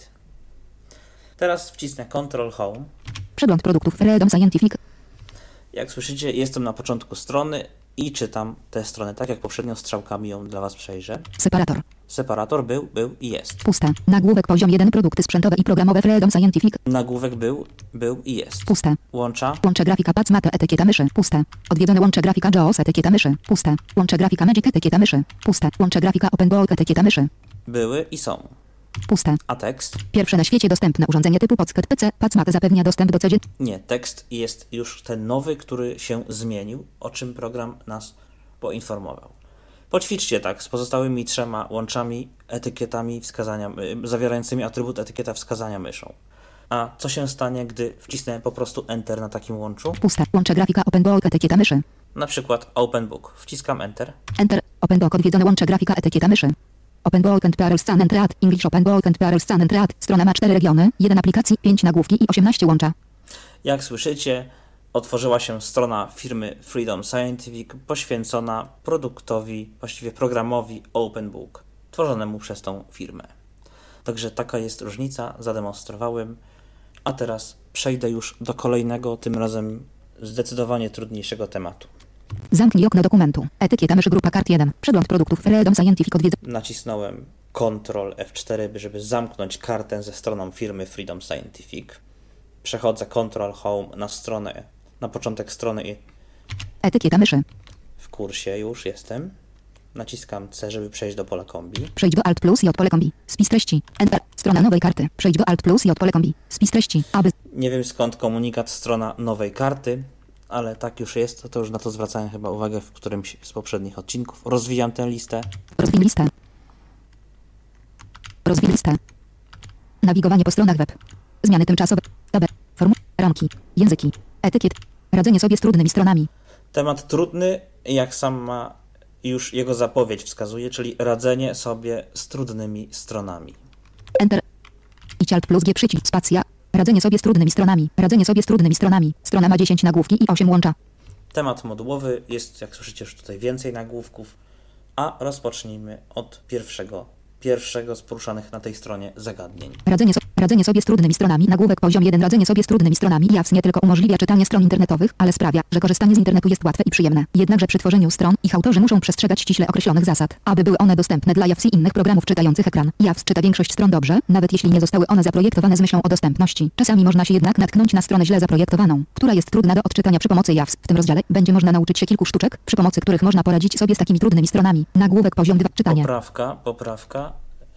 Teraz wcisnę Ctrl Home. Przegląd produktów Freedom Scientific. Jak słyszycie, jestem na początku strony i czytam tę stronę, tak jak poprzednio strzałkami ją dla Was przejrzę. Separator. Separator był i jest. Puste. Nagłówek poziom 1. Produkty sprzętowe i programowe Freedom Scientific. Nagłówek był i jest. Puste. Łącza. Łącze grafika Pac Mate etykieta myszy. Puste. Odwiedzone łącze grafika JAWS etykieta myszy. Puste. Łącze grafika Magic etykieta myszy. Puste. Łącze grafika OpenBook etykieta myszy. Były i są. Puste. A tekst? Pierwsze na świecie dostępne urządzenie typu Pocket PC. Pac Mate zapewnia dostęp do codziennego. Nie, tekst jest już ten nowy, który się zmienił, o czym program nas poinformował. Poćwiczcie tak z pozostałymi 3 łączami, etykietami wskazania, zawierającymi atrybut etykieta wskazania myszą. A co się stanie, gdy wcisnę po prostu Enter na takim łączu? Puste. Łącze grafika OpenBook etykieta myszy. Na przykład OpenBook. Wciskam Enter. Enter. OpenBook odwiedzone łącze grafika etykieta myszy. OpenBook and PRL Scan and Read. English OpenBook and PRL Scan and Read. Strona ma 4 regiony, 1 aplikacji, 5 nagłówki i 18 łącza. Jak słyszycie, otworzyła się strona firmy Freedom Scientific poświęcona produktowi, właściwie programowi OpenBook, tworzonemu przez tą firmę. Także taka jest różnica, zademonstrowałem. A teraz przejdę już do kolejnego, tym razem zdecydowanie trudniejszego tematu. Zamknij okno dokumentu. Etykieta myszy grupa kart 1. Przegląd produktów Freedom Scientific odwiedzony. Nacisnąłem Ctrl F4, żeby zamknąć kartę ze stroną firmy Freedom Scientific. Przechodzę Ctrl Home na stronę, na początek strony i Etykieta myszy. w kursie już jestem. Naciskam C, żeby przejść do pola kombi. Przejdź do Alt plus J pole kombi. Spis treści. Enter. Strona nowej karty. Przejdź do Alt plus J pole kombi. Spis treści. Aby. Nie wiem skąd komunikat strona nowej karty, ale tak już jest, to już na to zwracałem chyba uwagę w którymś z poprzednich odcinków. Rozwijam tę listę. Rozwij listę. Rozwij listę. Nawigowanie po stronach web. Zmiany tymczasowe. Tabel. Formuły. Ramki. Języki. Etykiet. Radzenie sobie z trudnymi stronami. Temat trudny, jak sama już jego zapowiedź wskazuje, czyli radzenie sobie z trudnymi stronami. Enter. I Alt plus G przycisk spacja. Radzenie sobie z trudnymi stronami. Radzenie sobie z trudnymi stronami. Strona ma 10 nagłówki i 8 łącza. Temat modułowy, jest jak słyszycie już tutaj więcej nagłówków, a rozpocznijmy od pierwszego z poruszanych na tej stronie zagadnień. Radzenie sobie z trudnymi stronami. Nagłówek poziom 1. Radzenie sobie z trudnymi stronami. JAWS nie tylko umożliwia czytanie stron internetowych, ale sprawia, że korzystanie z internetu jest łatwe i przyjemne. Jednakże przy tworzeniu stron ich autorzy muszą przestrzegać ściśle określonych zasad, aby były one dostępne dla JAWS i innych programów czytających ekran. JAWS czyta większość stron dobrze, nawet jeśli nie zostały one zaprojektowane z myślą o dostępności. Czasami można się jednak natknąć na stronę źle zaprojektowaną, która jest trudna do odczytania przy pomocy JAWS. W tym rozdziale będzie można nauczyć się kilku sztuczek, przy pomocy których można poradzić sobie z takimi trudnymi stronami. Nagłówek poziom 2. Czytanie. Poprawka.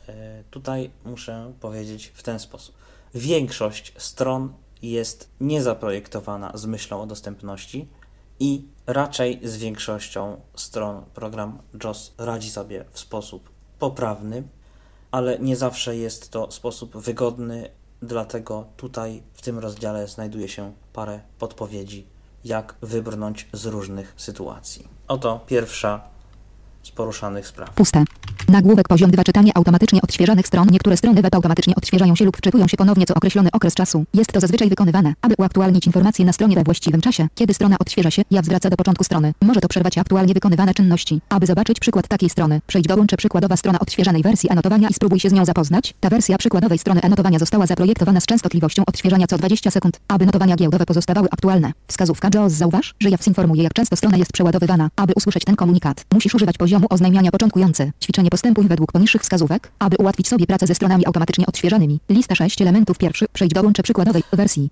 Tutaj muszę powiedzieć w ten sposób. Większość stron jest niezaprojektowana z myślą o dostępności i raczej z większością stron program JAWS radzi sobie w sposób poprawny, ale nie zawsze jest to sposób wygodny, dlatego tutaj w tym rozdziale znajduje się parę podpowiedzi, jak wybrnąć z różnych sytuacji. Oto pierwsza z poruszanych spraw. Puste. Nagłówek poziom 2. Czytanie automatycznie odświeżanych stron. Niektóre strony web automatycznie odświeżają się lub wczytują się ponownie co określony okres czasu. Jest to zazwyczaj wykonywane, aby uaktualnić informacje na stronie we właściwym czasie. Kiedy strona odświeża się, JAWS wraca do początku strony. Może to przerwać aktualnie wykonywane czynności. Aby zobaczyć przykład takiej strony, przejdź do łączy przykładowa strona odświeżanej wersji anotowania i spróbuj się z nią zapoznać. Ta wersja przykładowej strony anotowania została zaprojektowana z częstotliwością odświeżania co 20 sekund, aby notowania giełdowe pozostawały aktualne. Wskazówka JAWS. Zauważ, że JAWS informuje, jak często strona jest przeładowywana. Aby usłyszeć ten komunikat, musisz używać poziomu oznajmiania początkujący. Ćwiczenie postępuj według poniższych wskazówek, aby ułatwić sobie pracę ze stronami automatycznie odświeżanymi. Lista 6 elementów. Pierwszy. Przejdź do łączy przykładowej wersji.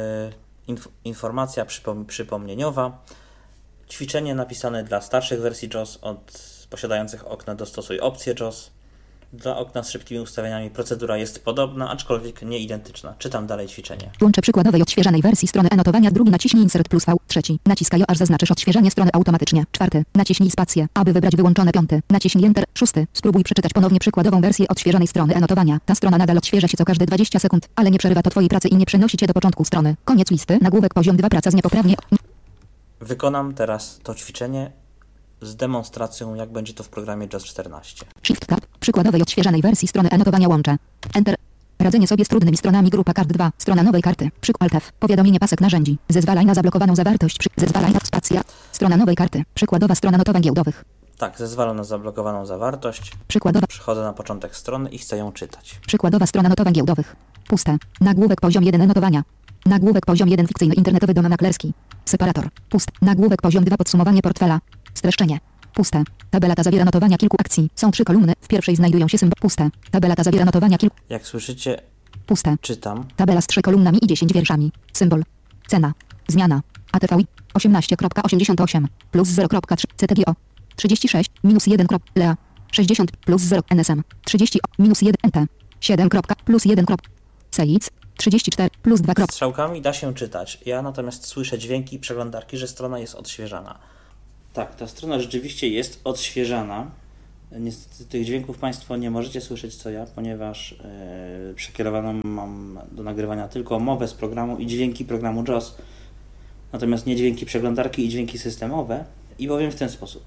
Informacja przypomnieniowa. Ćwiczenie napisane dla starszych wersji JAWS posiadających okna dostosuj opcję JAWS. Dla okna z szybkimi ustawieniami procedura jest podobna, aczkolwiek nie identyczna. Czytam dalej ćwiczenie. Łącze przykładowej odświeżanej wersji strony anotowania. Drugi naciśnij Insert plus V. Trzeci. Naciskaj aż zaznaczysz odświeżanie strony automatycznie. Czwarty. Naciśnij spację, aby wybrać wyłączone. Piąty. Naciśnij Enter. Szósty. Spróbuj przeczytać ponownie przykładową wersję odświeżanej strony anotowania. Ta strona nadal odświeża się co każde 20 sekund, ale nie przerywa to twojej pracy i nie przenosi cię do początku strony. Koniec listy. Nagłówek poziom 2. Praca z niepoprawnie. Wykonam teraz to ćwiczenie z demonstracją, jak będzie to w programie JAWS 14. Shift Tab. Przykładowej odświeżanej wersji strony anotowania łącze. Enter. Radzenie sobie z trudnymi stronami. Grupa kart 2. Strona nowej karty. Alt F. Powiadomienie pasek narzędzi. Zezwalaj na zablokowaną zawartość. Zezwalaj na spacja. Strona nowej karty. Przykładowa strona notowań giełdowych. Tak, zezwalam na zablokowaną zawartość. Przykładowa. Przechodzę na początek strony i chcę ją czytać. Przykładowa strona notowań giełdowych. Puste. Nagłówek poziom 1. Notowania. Nagłówek poziom 1. Fikcyjny internetowy dom maklerski. Separator. Pust. Nagłówek poziom 2. Podsumowanie portfela. Streszczenie. Puste. Tabela ta zawiera notowania kilku akcji. Są 3 kolumny. W pierwszej znajdują się symbole. Puste. Tabela ta zawiera notowania kilku. Jak słyszycie, Puste. czytam. Tabela z 3 kolumnami i 10 wierszami. Symbol. Cena. Zmiana. ATVI 18.88 plus 0.3 CTGO 36 minus 1. Lea 60 plus 0 NSM 30 minus 1 NT 7. Plus 1. CX 34 plus 2. Strzałkami da się czytać. Ja natomiast słyszę dźwięki przeglądarki, że strona jest odświeżana. Tak, ta strona rzeczywiście jest odświeżana. Niestety tych dźwięków Państwo nie możecie słyszeć co ja, ponieważ przekierowaną mam do nagrywania tylko mowę z programu i dźwięki programu JAWS, natomiast nie dźwięki przeglądarki i dźwięki systemowe. I powiem w ten sposób.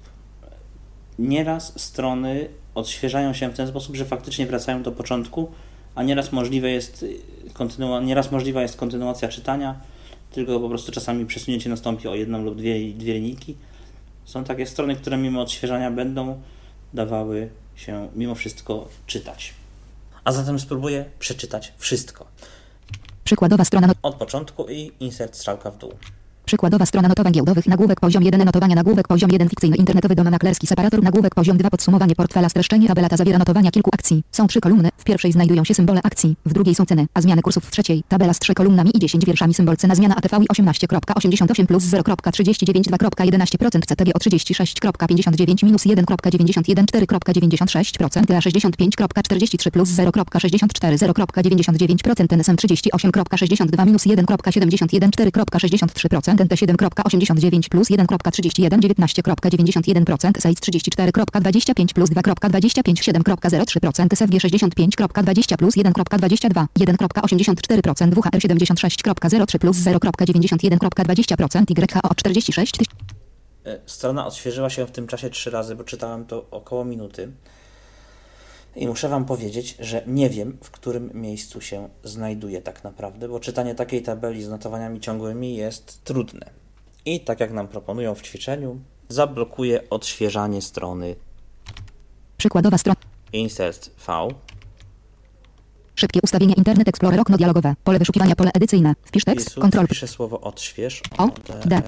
Nieraz strony odświeżają się w ten sposób, że faktycznie wracają do początku, a nieraz możliwa jest kontynuacja czytania, tylko po prostu czasami przesunięcie nastąpi o jedną lub dwie linijki. Są takie strony, które mimo odświeżania będą dawały się mimo wszystko czytać. A zatem spróbuję przeczytać wszystko. Przykładowa strona Od początku i insert strzałka w dół. Przykładowa strona notowań giełdowych, nagłówek poziom 1, notowania, nagłówek poziom 1, fikcyjny internetowy domen maklerski, separator, nagłówek poziom 2, podsumowanie portfela, streszczenie, tabela ta zawiera notowania kilku akcji. Są 3 kolumny, w pierwszej znajdują się symbole akcji, w drugiej są ceny, a zmiany kursów w trzeciej. Tabela z 3 kolumnami i 10 wierszami, symbol cena, zmiana ATVI 18.88 plus 0.39 2.11% CTGO 36.59 minus 1.91 4.96% a 65.43 plus 0.64 0.99% NSM 38.62 minus 1.71 4.63% NT 7.89 plus 1.31 19.91% SAIC 34.25 plus 2.25 7.03% SFG 65.20 plus 1.22 1.84% WHR 76.03 plus 0.91.20% YHO 46 Strona odświeżyła się w tym czasie 3 razy, bo czytałem to około minuty. I muszę Wam powiedzieć, że nie wiem, w którym miejscu się znajduje tak naprawdę, bo czytanie takiej tabeli z notowaniami ciągłymi jest trudne. I tak jak nam proponują w ćwiczeniu, zablokuję odświeżanie strony. Przykładowa strona. Insert V. Szybkie ustawienia Internet Explorer, okno dialogowe, pole wyszukiwania, pole edycyjne. Wpisz tekst, kontrol. Piszę słowo odśwież. O, D.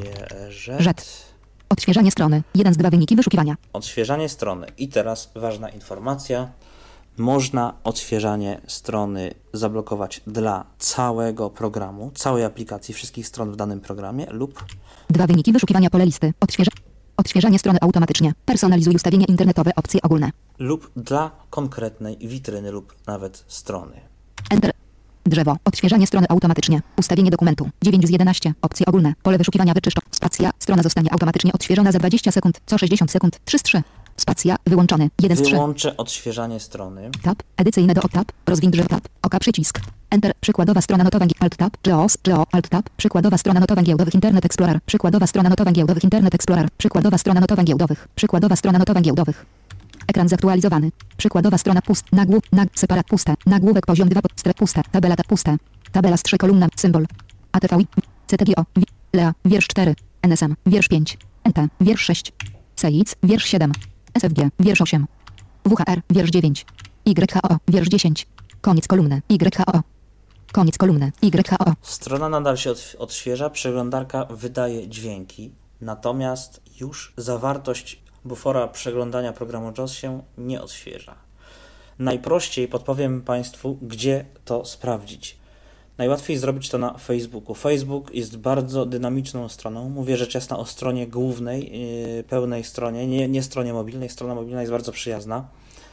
Rzecz. Odświeżanie strony. 1 z 2 wyniki wyszukiwania. Odświeżanie strony. I teraz ważna informacja. Można odświeżanie strony zablokować dla całego programu, całej aplikacji, wszystkich stron w danym programie lub 2 wyniki wyszukiwania, pole listy. Odświeżanie strony automatycznie. Personalizuj ustawienia internetowe, opcje ogólne. lub dla konkretnej witryny lub nawet strony. Enter. Drzewo. Odświeżanie strony automatycznie. Ustawienie dokumentu. 9 z 11. Opcje ogólne. Pole wyszukiwania wyczyszczo. Spacja. Strona zostanie automatycznie odświeżona za 20 sekund. Co 60 sekund. 3 z 3. Spacja. Wyłączony. 1 z 3. Wyłączę odświeżanie strony. Tab. Edycyjne do tab. Rozwiń drzewo tab. Oka przycisk. Enter. Przykładowa strona notowań. Alt tab. Geo. Alt tab. Przykładowa strona notowań giełdowych Internet Explorer. Przykładowa strona notowań giełdowych Internet Explorer. Przykładowa strona notowań giełdowych. Przykładowa strona notowań giełdowych. Ekran zaktualizowany. Przykładowa strona separat puste. Nagłówek poziom 2 puste. Tabela puste. Tabela z 3 kolumnami. Symbol. ATVI. CTGO. Lea. Wiersz 4. NSM. Wiersz 5. NT. Wiersz 6. SAIC. Wiersz 7. SFG. Wiersz 8. WHR. Wiersz 9. YHO. Wiersz 10. Koniec kolumny. YHO. Koniec kolumny. YHO. Strona nadal się odświeża. Przeglądarka wydaje dźwięki. Natomiast już zawartość bufora przeglądania programu JAWS się nie odświeża. Najprościej podpowiem Państwu, gdzie to sprawdzić. Najłatwiej zrobić to na Facebooku. Facebook jest bardzo dynamiczną stroną. Mówię rzecz jasna o stronie głównej, pełnej stronie, nie stronie mobilnej. Strona mobilna jest bardzo przyjazna.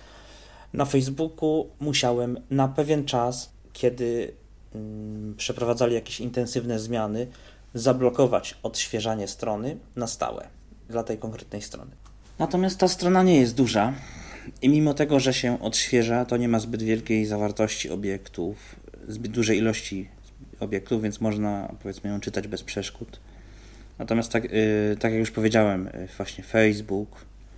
Na Facebooku musiałem na pewien czas, kiedy przeprowadzali jakieś intensywne zmiany, zablokować odświeżanie strony na stałe dla tej konkretnej strony. Natomiast ta strona nie jest duża i mimo tego, że się odświeża, to nie ma zbyt wielkiej zawartości obiektów, zbyt dużej ilości obiektów, więc można, powiedzmy, ją czytać bez przeszkód. Natomiast tak jak już powiedziałem, właśnie Facebook,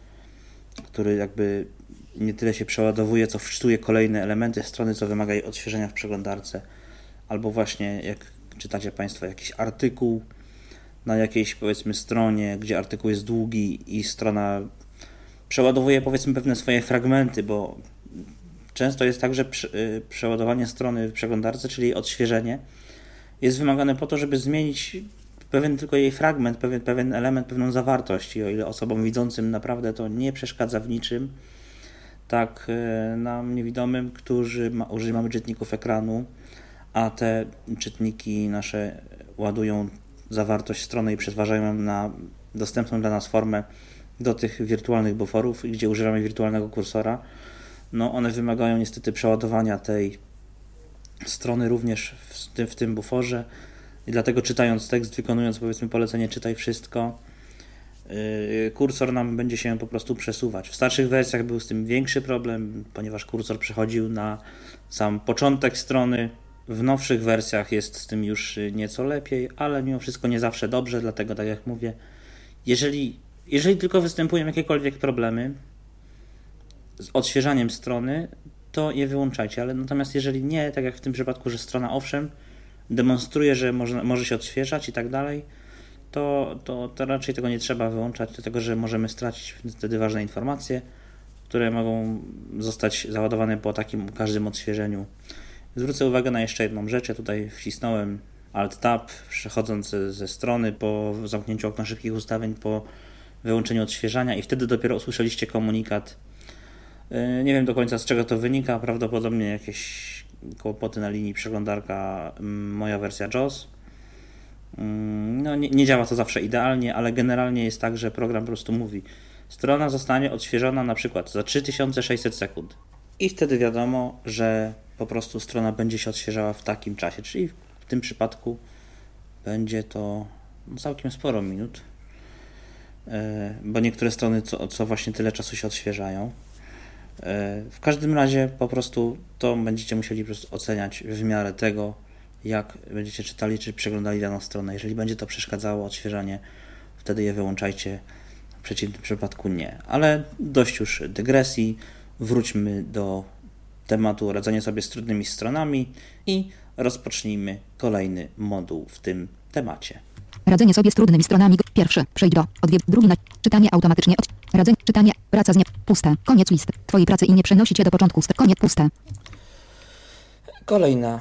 który jakby nie tyle się przeładowuje, co wczytuje kolejne elementy strony, co wymaga jej odświeżenia w przeglądarce, albo właśnie jak czytacie Państwo jakiś artykuł na jakiejś, powiedzmy, stronie, gdzie artykuł jest długi i strona przeładowuje, powiedzmy, pewne swoje fragmenty, bo często jest tak, że przeładowanie strony w przeglądarce, czyli odświeżenie, jest wymagane po to, żeby zmienić pewien tylko jej fragment, pewien element, pewną zawartość i o ile osobom widzącym naprawdę to nie przeszkadza w niczym, tak nam niewidomym, którzy używamy czytników ekranu, a te czytniki nasze ładują zawartość strony i przetwarzają na dostępną dla nas formę do tych wirtualnych buforów, gdzie używamy wirtualnego kursora. No one wymagają niestety przeładowania tej strony również w tym buforze i dlatego czytając tekst, wykonując powiedzmy polecenie czytaj wszystko, kursor nam będzie się po prostu przesuwać. W starszych wersjach był z tym większy problem, ponieważ kursor przechodził na sam początek strony. W nowszych wersjach jest z tym już nieco lepiej, ale mimo wszystko nie zawsze dobrze, dlatego tak jak mówię, jeżeli tylko występują jakiekolwiek problemy z odświeżaniem strony, to je wyłączajcie, ale natomiast jeżeli nie, tak jak w tym przypadku, że strona owszem demonstruje, że może się odświeżać i tak dalej, to raczej tego nie trzeba wyłączać, dlatego że możemy stracić wtedy ważne informacje, które mogą zostać załadowane po takim każdym odświeżeniu. Zwrócę uwagę na jeszcze jedną rzecz. Ja tutaj wcisnąłem Alt-Tab, przechodząc ze strony po zamknięciu okna szybkich ustawień, po wyłączeniu odświeżania i wtedy dopiero usłyszeliście komunikat. Nie wiem do końca z czego to wynika, prawdopodobnie jakieś kłopoty na linii przeglądarka moja wersja JAWS. No, nie działa to zawsze idealnie, ale generalnie jest tak, że program po prostu mówi: strona zostanie odświeżona na przykład za 3600 sekund. I wtedy wiadomo, że po prostu strona będzie się odświeżała w takim czasie, czyli w tym przypadku będzie to całkiem sporo minut, bo niektóre strony co właśnie tyle czasu się odświeżają. W każdym razie po prostu to będziecie musieli po prostu oceniać w miarę tego, jak będziecie czytali czy przeglądali daną stronę. Jeżeli będzie to przeszkadzało odświeżanie, wtedy je wyłączajcie, w przeciwnym przypadku nie. Ale dość już dygresji, wróćmy do tematu radzenia sobie z trudnymi stronami i rozpocznijmy kolejny moduł w tym temacie. Radzenie sobie z trudnymi stronami. Pierwszy. Przejdź do. Drugi. Czytanie automatycznie. Radzenie. Czytanie. Praca z nie. Puste. Koniec listy. Twojej pracy i nie przenosi cię do początku. Koniec. Puste. Kolejna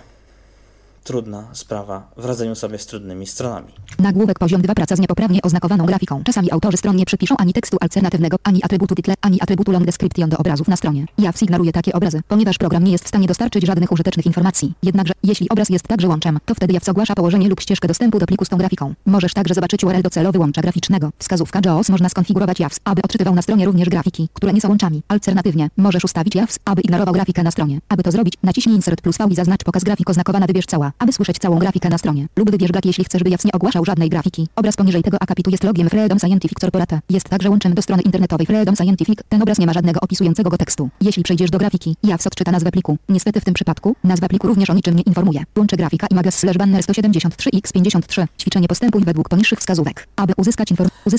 trudna sprawa w radzeniu sobie z trudnymi stronami. Nagłówek poziom 2. Praca z niepoprawnie oznakowaną grafiką. Czasami autorzy stron nie przypiszą ani tekstu alternatywnego, ani atrybutu title, ani atrybutu long description do obrazów na stronie. JAWS ignoruje takie obrazy, ponieważ program nie jest w stanie dostarczyć żadnych użytecznych informacji. Jednakże, jeśli obraz jest także łączem, to wtedy JAWS ogłasza położenie lub ścieżkę dostępu do pliku z tą grafiką. Możesz także zobaczyć URL docelowy łącza graficznego. Wskazówka JAWS można skonfigurować JAWS, aby odczytywał na stronie również grafiki, które nie są łączami. Alternatywnie, możesz ustawić JAWS, aby ignorował grafikę na stronie. Aby to zrobić, naciśnij Insert plus V i zaznacz pokaz grafik oznakowana wybierz cała, aby słyszeć całą grafikę na stronie. Lub wybierz brak, jeśli chcesz, by JAWS nie ogłaszał żadnej grafiki. Obraz poniżej tego akapitu jest logiem Freedom Scientific Corporate. Jest także łączem do strony internetowej Freedom Scientific. Ten obraz nie ma żadnego opisującego go tekstu. Jeśli przejdziesz do grafiki, JAWS odczyta nazwę pliku. Niestety w tym przypadku nazwa pliku również o niczym nie informuje. Łącze grafika images/banner 173x53. Ćwiczenie postępuj według poniższych wskazówek. Aby uzyskać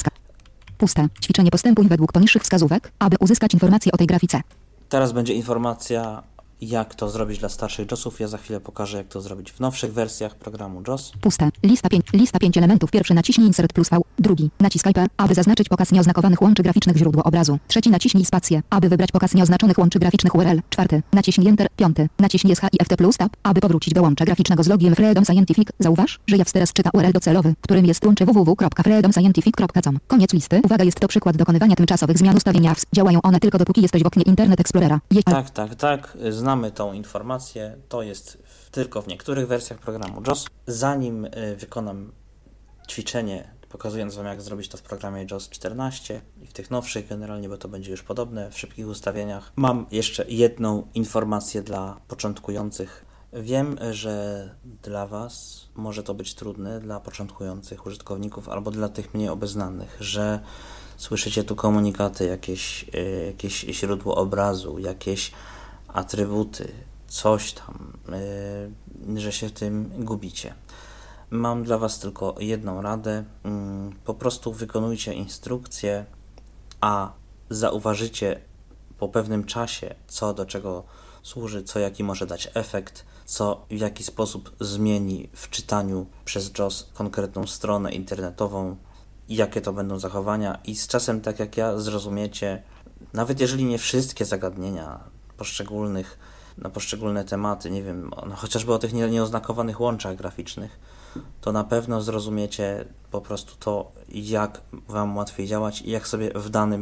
puste. Ćwiczenie postępuj według poniższych wskazówek, aby uzyskać informacje o tej grafice. Teraz będzie informacja, jak to zrobić dla starszych JAWSów. Ja za chwilę pokażę, jak to zrobić w nowszych wersjach programu JAWS. Puste. Lista 5 elementów. Pierwszy naciśnij Insert plus V. Drugi. Naciskaj P, aby zaznaczyć pokaz nieoznakowanych łączy graficznych źródło obrazu. Trzeci. Naciśnij spację, aby wybrać pokaz nieoznaczonych łączy graficznych URL. Czwarty. Naciśnij Enter. Piąty. Naciśnij SH i FT plus Tab, aby powrócić do łącza graficznego z logiem Freedom Scientific. Zauważ, że JAWS teraz czyta URL docelowy, którym jest łącze www.freedomscientific.com. Koniec listy. Uwaga, jest to przykład dokonywania tymczasowych zmian ustawień JAWS. Działają one tylko dopóki jesteś w oknie Internet Explorera. Tak. Znamy tą informację. To jest tylko w niektórych wersjach programu JAWS. Zanim wykonam ćwiczenie, pokazując Wam, jak zrobić to w programie JAWS 14 i w tych nowszych generalnie, bo to będzie już podobne w szybkich ustawieniach, mam jeszcze jedną informację dla początkujących. Wiem, że dla Was może to być trudne, dla początkujących użytkowników albo dla tych mniej obeznanych, że słyszycie tu komunikaty, jakieś źródło obrazu, jakieś atrybuty, coś tam, że się w tym gubicie. Mam dla Was tylko jedną radę. Po prostu wykonujcie instrukcję, a zauważycie po pewnym czasie, co do czego służy, co jaki może dać efekt, co w jaki sposób zmieni w czytaniu przez JAWS konkretną stronę internetową, jakie to będą zachowania i z czasem, tak jak ja, zrozumiecie, nawet jeżeli nie wszystkie zagadnienia poszczególnych na poszczególne tematy, nie wiem, chociażby o tych nieoznakowanych łączach graficznych, to na pewno zrozumiecie po prostu to, jak Wam łatwiej działać i jak sobie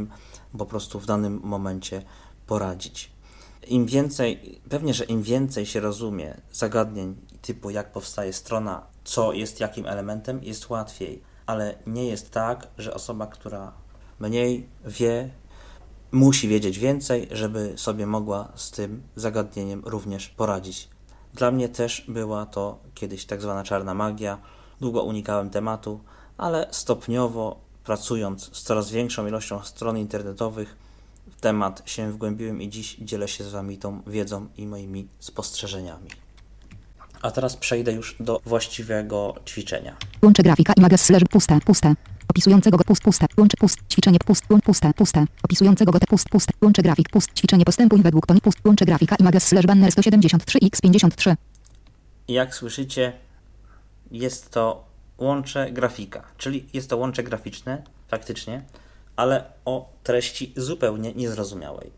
w danym momencie poradzić. Pewnie, że im więcej się rozumie zagadnień typu jak powstaje strona, co jest jakim elementem, jest łatwiej, ale nie jest tak, że osoba, która mniej wie, musi wiedzieć więcej, żeby sobie mogła z tym zagadnieniem również poradzić. Dla mnie też była to kiedyś tak zwana czarna magia. Długo unikałem tematu, ale stopniowo pracując z coraz większą ilością stron internetowych, w temat się wgłębiłem i dziś dzielę się z Wami tą wiedzą i moimi spostrzeżeniami. A teraz przejdę już do właściwego ćwiczenia. Łącze grafika images slash puste. Opisującego go puste. Łącze ćwiczenie puste. Opisującego go puste. Łącze grafik ćwiczenie postępuj według toni Łącze grafika images slash banner 173x53. Jak słyszycie, jest to łącze grafika, czyli jest to łącze graficzne, faktycznie, ale o treści zupełnie niezrozumiałej.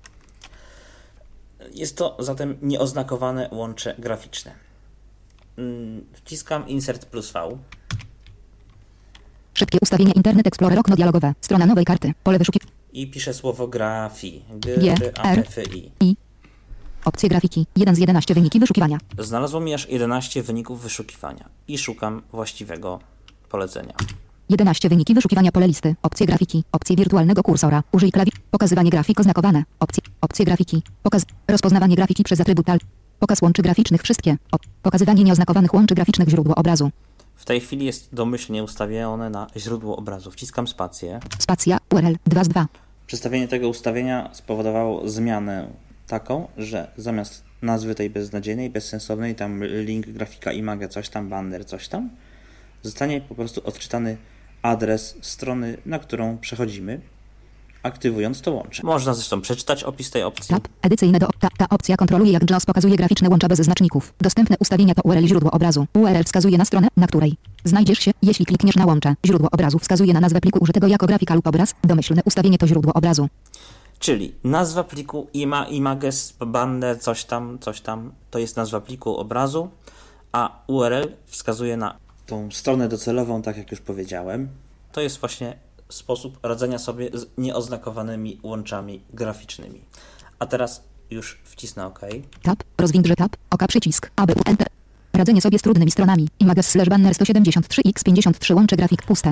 Jest to zatem nieoznakowane łącze graficzne. Wciskam Insert plus V. Szybkie ustawienie Internet Explorer, okno dialogowe, strona nowej karty, pole wyszukiwania. I piszę słowo grafii. I. Opcje grafiki. 1 z 11 wyniki wyszukiwania. Znalazło mi aż 11 wyników wyszukiwania i szukam właściwego polecenia. 11 wyniki wyszukiwania pole listy. Opcje grafiki. Opcje wirtualnego kursora. Użyj pokazywanie grafik oznakowane. Opcje grafiki. Rozpoznawanie grafiki przez atrybut Pokaz łączy graficznych wszystkie. Pokazywanie nieoznakowanych łączy graficznych źródło obrazu. W tej chwili jest domyślnie ustawione na źródło obrazu. Wciskam spację. Spacja URL 2 z 2. Przestawienie tego ustawienia spowodowało zmianę taką, że zamiast nazwy tej beznadziejnej, bezsensownej, tam link, grafika, image, coś tam, banner, coś tam, zostanie po prostu odczytany adres strony, na którą przechodzimy, aktywując to łącze. Można zresztą przeczytać opis tej opcji. Tab edycyjne ta opcja kontroluje, jak JAWS pokazuje graficzne łącza bez znaczników. Dostępne ustawienia to URL źródło obrazu. URL wskazuje na stronę, na której znajdziesz się, jeśli klikniesz na łącze. Źródło obrazu wskazuje na nazwę pliku użytego jako grafika lub obraz. Domyślne ustawienie to źródło obrazu. Czyli nazwa pliku images, banner, coś tam, to jest nazwa pliku obrazu, a URL wskazuje na tą stronę docelową, tak jak już powiedziałem. To jest właśnie sposób radzenia sobie z nieoznakowanymi łączami graficznymi. A teraz już wcisnę OK. Tab, rozwindrze tab, OK przycisk, aby Enter. Radzenie sobie z trudnymi stronami. Images slash banner 173x53 łącze grafik puste.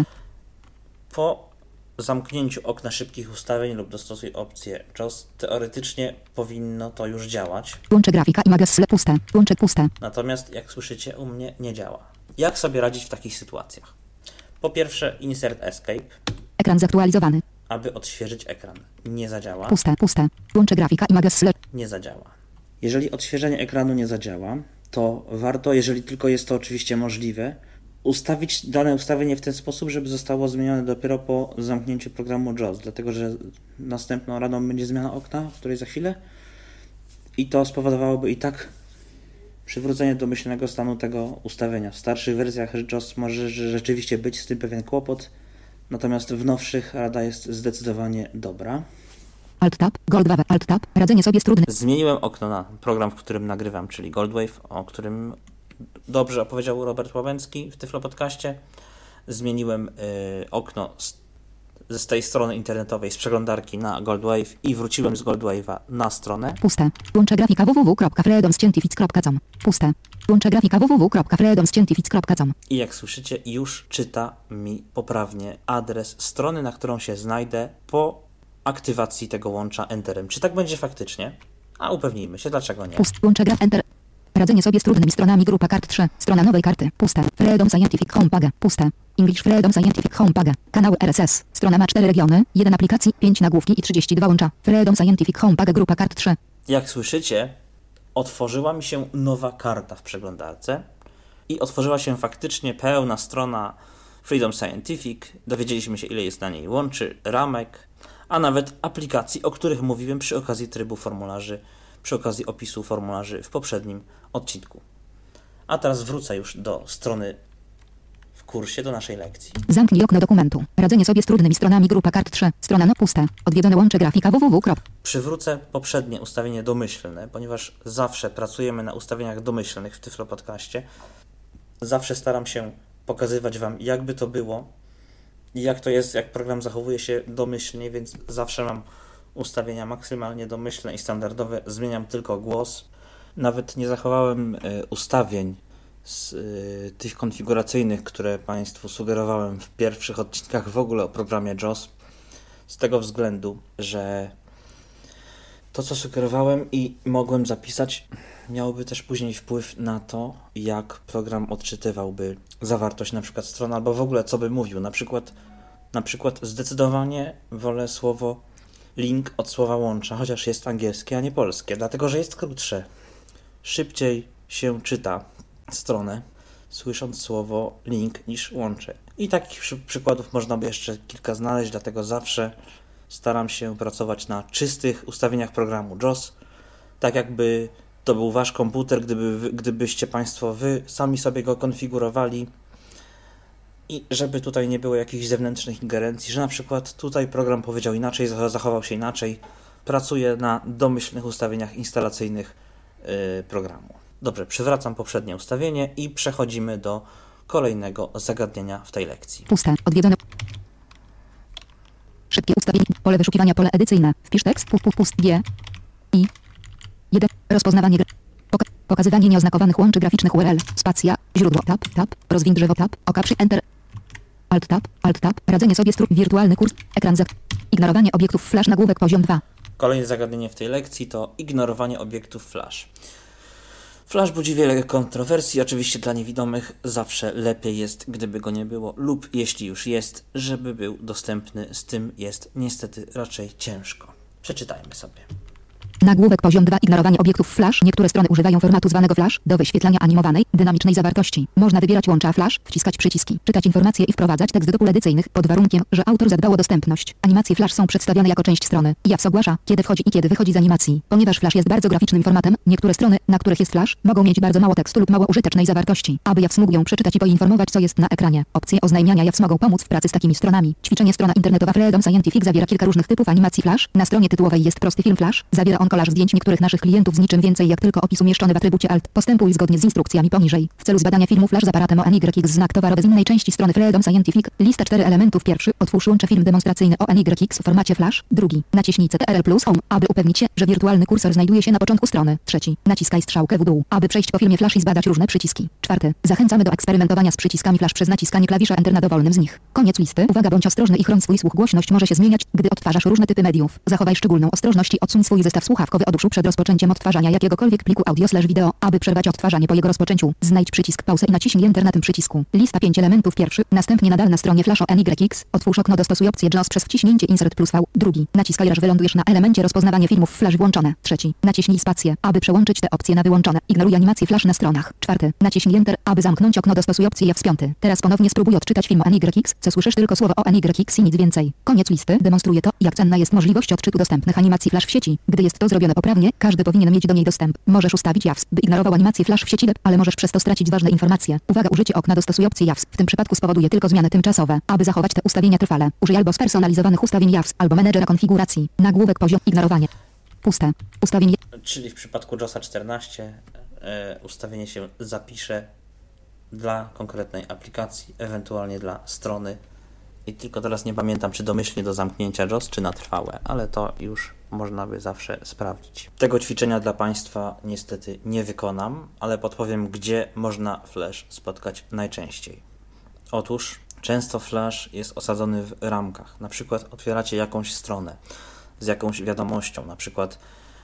Po zamknięciu okna szybkich ustawień lub dostosuj opcję JAWS, teoretycznie powinno to już działać. Łącze grafika images slash puste. Łącze puste. Natomiast jak słyszycie, u mnie nie działa. Jak sobie radzić w takich sytuacjach? Po pierwsze Insert Escape. Ekran zaktualizowany. Aby odświeżyć ekran. Nie zadziała. Puste. Łącze grafika images slash. Nie zadziała. Jeżeli odświeżenie ekranu nie zadziała, to warto, jeżeli tylko jest to oczywiście możliwe, ustawić dane ustawienie w ten sposób, żeby zostało zmienione dopiero po zamknięciu programu JAWS, dlatego że następną radą będzie zmiana okna, o której za chwilę, i to spowodowałoby i tak przywrócenie domyślnego stanu tego ustawienia. W starszych wersjach JAWS może rzeczywiście być z tym pewien kłopot, natomiast w nowszych rada jest zdecydowanie dobra. Alt-Tab, Goldwave, Alt-Tab, radzenie sobie z trudnym. Zmieniłem okno na program, w którym nagrywam, czyli Goldwave, o którym dobrze opowiedział Robert Łabęcki w Tyflo Podcaście. Zmieniłem okno z tej strony internetowej, z przeglądarki na Goldwave i wróciłem z Goldwave'a na stronę. Puste. Łącze grafika www.freedomscientific.com. Puste. Łącze grafika www.freedomscientific.com. I jak słyszycie, już czyta mi poprawnie adres strony, na którą się znajdę po aktywacji tego łącza Enterem. Czy tak będzie faktycznie? A upewnijmy się, dlaczego nie. Łącze graf Enter. Radzenie sobie z trudnymi stronami. Grupa kart 3. Strona nowej karty. Puste. Freedom Scientific Homepage. Puste. English Freedom Scientific Homepage. Kanały RSS. Strona ma 4 regiony, 1 aplikacji, 5 nagłówki i 32 łącza. Freedom Scientific Homepage. Grupa kart 3. Jak słyszycie, otworzyła mi się nowa karta w przeglądarce i otworzyła się faktycznie pełna strona Freedom Scientific. Dowiedzieliśmy się, ile jest na niej łączy, ramek, a nawet aplikacji, o których mówiłem przy okazji trybu formularzy, przy okazji opisu formularzy w poprzednim odcinku. A teraz wrócę już do strony, kursie do naszej lekcji. Zamknij okno dokumentu. Radzenie sobie z trudnymi stronami. Grupa kart 3. Strona no puste. Odwiedzone łącze grafika www. Przywrócę poprzednie ustawienie domyślne, ponieważ zawsze pracujemy na ustawieniach domyślnych w Tyflo Podcaście. Zawsze staram się pokazywać Wam, jakby to było i jak to jest, jak program zachowuje się domyślnie, więc zawsze mam ustawienia maksymalnie domyślne i standardowe. Zmieniam tylko głos. Nawet nie zachowałem ustawień z tych konfiguracyjnych, które Państwu sugerowałem w pierwszych odcinkach w ogóle o programie JAWS, z tego względu, że to, co sugerowałem i mogłem zapisać, miałoby też później wpływ na to, jak program odczytywałby zawartość na przykład strony, albo w ogóle co by mówił. Na przykład zdecydowanie wolę słowo link od słowa łącza, chociaż jest angielskie, a nie polskie, dlatego że jest krótsze. Szybciej się czyta stronę, słysząc słowo link niż łącze. I takich przykładów można by jeszcze kilka znaleźć, dlatego zawsze staram się pracować na czystych ustawieniach programu JAWS, tak jakby to był Wasz komputer, gdybyście Państwo Wy sami sobie go konfigurowali i żeby tutaj nie było jakichś zewnętrznych ingerencji, że na przykład tutaj program powiedział inaczej, zachował się inaczej. Pracuję na domyślnych ustawieniach instalacyjnych programu. Dobrze, przywracam poprzednie ustawienie i przechodzimy do kolejnego zagadnienia w tej lekcji. Puste. Odwiedzone. Szybkie ustawienie. Pole wyszukiwania. Pole edycyjne. Wpisz tekst. Pust. G. I. 1. Rozpoznawanie. Pokazywanie nieoznakowanych łączy graficznych URL. Spacja. Źródło. Tab. Rozwiń drzewo. Tab. Przy Enter. Alt tab. Radzenie sobie z wirtualny kurs. Ekran ignorowanie obiektów flash. Nagłówek poziom 2. Kolejne zagadnienie w tej lekcji to ignorowanie obiektów flash. Flash budzi wiele kontrowersji, oczywiście dla niewidomych zawsze lepiej jest, gdyby go nie było, lub jeśli już jest, żeby był dostępny. Z tym jest niestety raczej ciężko. Przeczytajmy sobie. Nagłówek poziom 2. Ignorowanie obiektów flash. Niektóre strony używają formatu zwanego flash do wyświetlania animowanej, dynamicznej zawartości. Można wybierać łącza flash, wciskać przyciski, czytać informacje i wprowadzać tekst do pól edycyjnych pod warunkiem, że autor zadbał o dostępność. Animacje flash są przedstawiane jako część strony. JAWS ogłasza, kiedy wchodzi i kiedy wychodzi z animacji. Ponieważ flash jest bardzo graficznym formatem, niektóre strony, na których jest flash, mogą mieć bardzo mało tekstu lub mało użytecznej zawartości. Aby JAWS mógł ją przeczytać i poinformować, co jest na ekranie. Opcje oznajmiania JAWS mogą pomóc w pracy z takimi stronami. Ćwiczenie. Strona internetowa Freedom Scientific zawiera kilka różnych typów animacji flash. Na stronie tytułowej jest prosty film flash. Zawiera on kolaż zdjęć niektórych naszych klientów z niczym więcej jak tylko opis umieszczony w atrybucie Alt. Postępuj zgodnie z instrukcjami poniżej. W celu zbadania filmu flash z aparatem ONYX znak towarowy z innej części strony Freedom Scientific. Lista 4 elementów. Pierwszy. Otwórz łącze film demonstracyjny ONYX w formacie flash. Drugi. Naciśnij CTRL+ Home, aby upewnić się, że wirtualny kursor znajduje się na początku strony. Trzeci. Naciskaj strzałkę w dół, aby przejść po filmie flash i zbadać różne przyciski. Czwarty. Zachęcamy do eksperymentowania z przyciskami flash przez naciskanie klawisza Enter na dowolnym z nich. Koniec listy. Uwaga, bądź ostrożny i chroń swój słuch. Głośność może się zmieniać, gdy odtwarzasz różne typy mediów. Zachowaj szczególną ostrożność i odsuń swój zestaw słuchawkowy od uszu przed rozpoczęciem odtwarzania jakiegokolwiek pliku audio/wideo. Aby przerwać odtwarzanie po jego rozpoczęciu, znajdź przycisk pauzę i naciśnij Enter na tym przycisku. Lista 5 elementów. Pierwszy. Następnie nadal na stronie flash ONYX. Otwórz okno, dostosuj opcję JAWS przez wciśnięcie Insert plus V. Drugi. Naciskaj aż wylądujesz na elemencie rozpoznawanie filmów flash włączone. Trzeci. Naciśnij spację, aby przełączyć te opcje na wyłączone. Ignoruj animację flash na stronach. Czwarty. Naciśnij Enter, aby zamknąć okno, dostosuj opcję JAWS. Piąty. Teraz ponownie spróbuj odczytać film ONYX, co słyszysz tylko słowo ONYX i nic więcej. Koniec listy. Demonstruje to, jak cenna jest możliwość odczytu dostępnych animacji flash w sieci. Gdy jest to zrobione poprawnie, każdy powinien mieć do niej dostęp. Możesz ustawić JAWS, by ignorował animację flash w sieci web, ale możesz przez to stracić ważne informacje. Uwaga, użycie okna dostosuj opcję JAWS. W tym przypadku spowoduje tylko zmiany tymczasowe. Aby zachować te ustawienia trwale, użyj albo spersonalizowanych ustawień JAWS, albo menedżera konfiguracji. Nagłówek poziom ignorowanie. Puste. Ustawienie. Czyli w przypadku JAWSa 14 ustawienie się zapisze dla konkretnej aplikacji, ewentualnie dla strony. I tylko teraz nie pamiętam, czy domyślnie do zamknięcia JAWS, czy na trwałe, ale to już można by zawsze sprawdzić. Tego ćwiczenia dla Państwa niestety nie wykonam, ale podpowiem, gdzie można flash spotkać najczęściej. Otóż często flash jest osadzony w ramkach. Na przykład otwieracie jakąś stronę z jakąś wiadomością, na przykład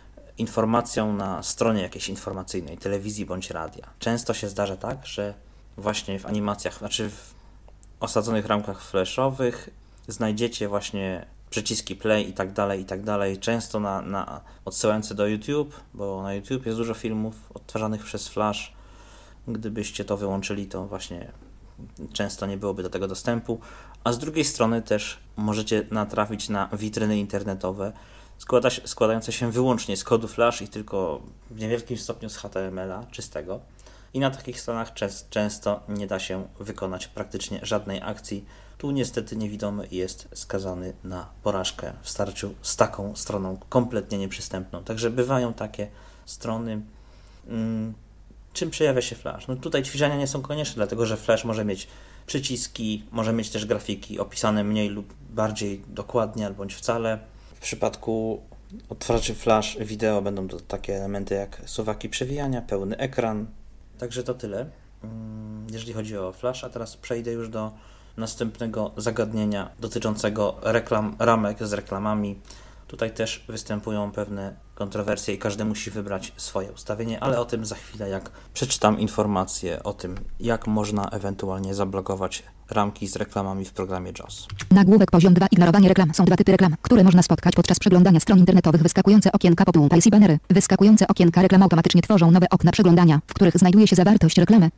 informacją na stronie jakiejś informacyjnej, telewizji bądź radia. Często się zdarza tak, że właśnie w animacjach, znaczy w osadzonych ramkach flashowych znajdziecie właśnie przyciski play i tak dalej, często na odsyłające do YouTube, bo na YouTube jest dużo filmów odtwarzanych przez flash. Gdybyście to wyłączyli, to właśnie często nie byłoby do tego dostępu, a z drugiej strony też możecie natrafić na witryny internetowe składające się wyłącznie z kodu flash i tylko w niewielkim stopniu z HTML-a czystego. i na takich stronach często nie da się wykonać praktycznie żadnej akcji. Tu niestety niewidomy jest skazany na porażkę w starciu z taką stroną kompletnie nieprzystępną. Także bywają takie strony. Czym przejawia się Flash? No tutaj ćwiczenia nie są konieczne, dlatego że Flash może mieć przyciski, może mieć też grafiki opisane mniej lub bardziej dokładnie, albo wcale. W przypadku odtwarzaczy Flash wideo będą to takie elementy jak suwaki przewijania, pełny ekran. Także to tyle, jeżeli chodzi o Flash. A teraz przejdę już do następnego zagadnienia dotyczącego ramek z reklamami. Tutaj też występują pewne kontrowersje i każdy musi wybrać swoje ustawienie, ale o tym za chwilę, jak przeczytam informacje o tym, jak można ewentualnie zablokować ramki z reklamami w programie JAWS. Nagłówek poziom 2. Ignorowanie reklam. Są dwa typy reklam, które można spotkać podczas przeglądania stron internetowych. Wyskakujące okienka pop-upy i banery. Wyskakujące okienka reklam automatycznie tworzą nowe okna przeglądania, w których znajduje się zawartość reklamy.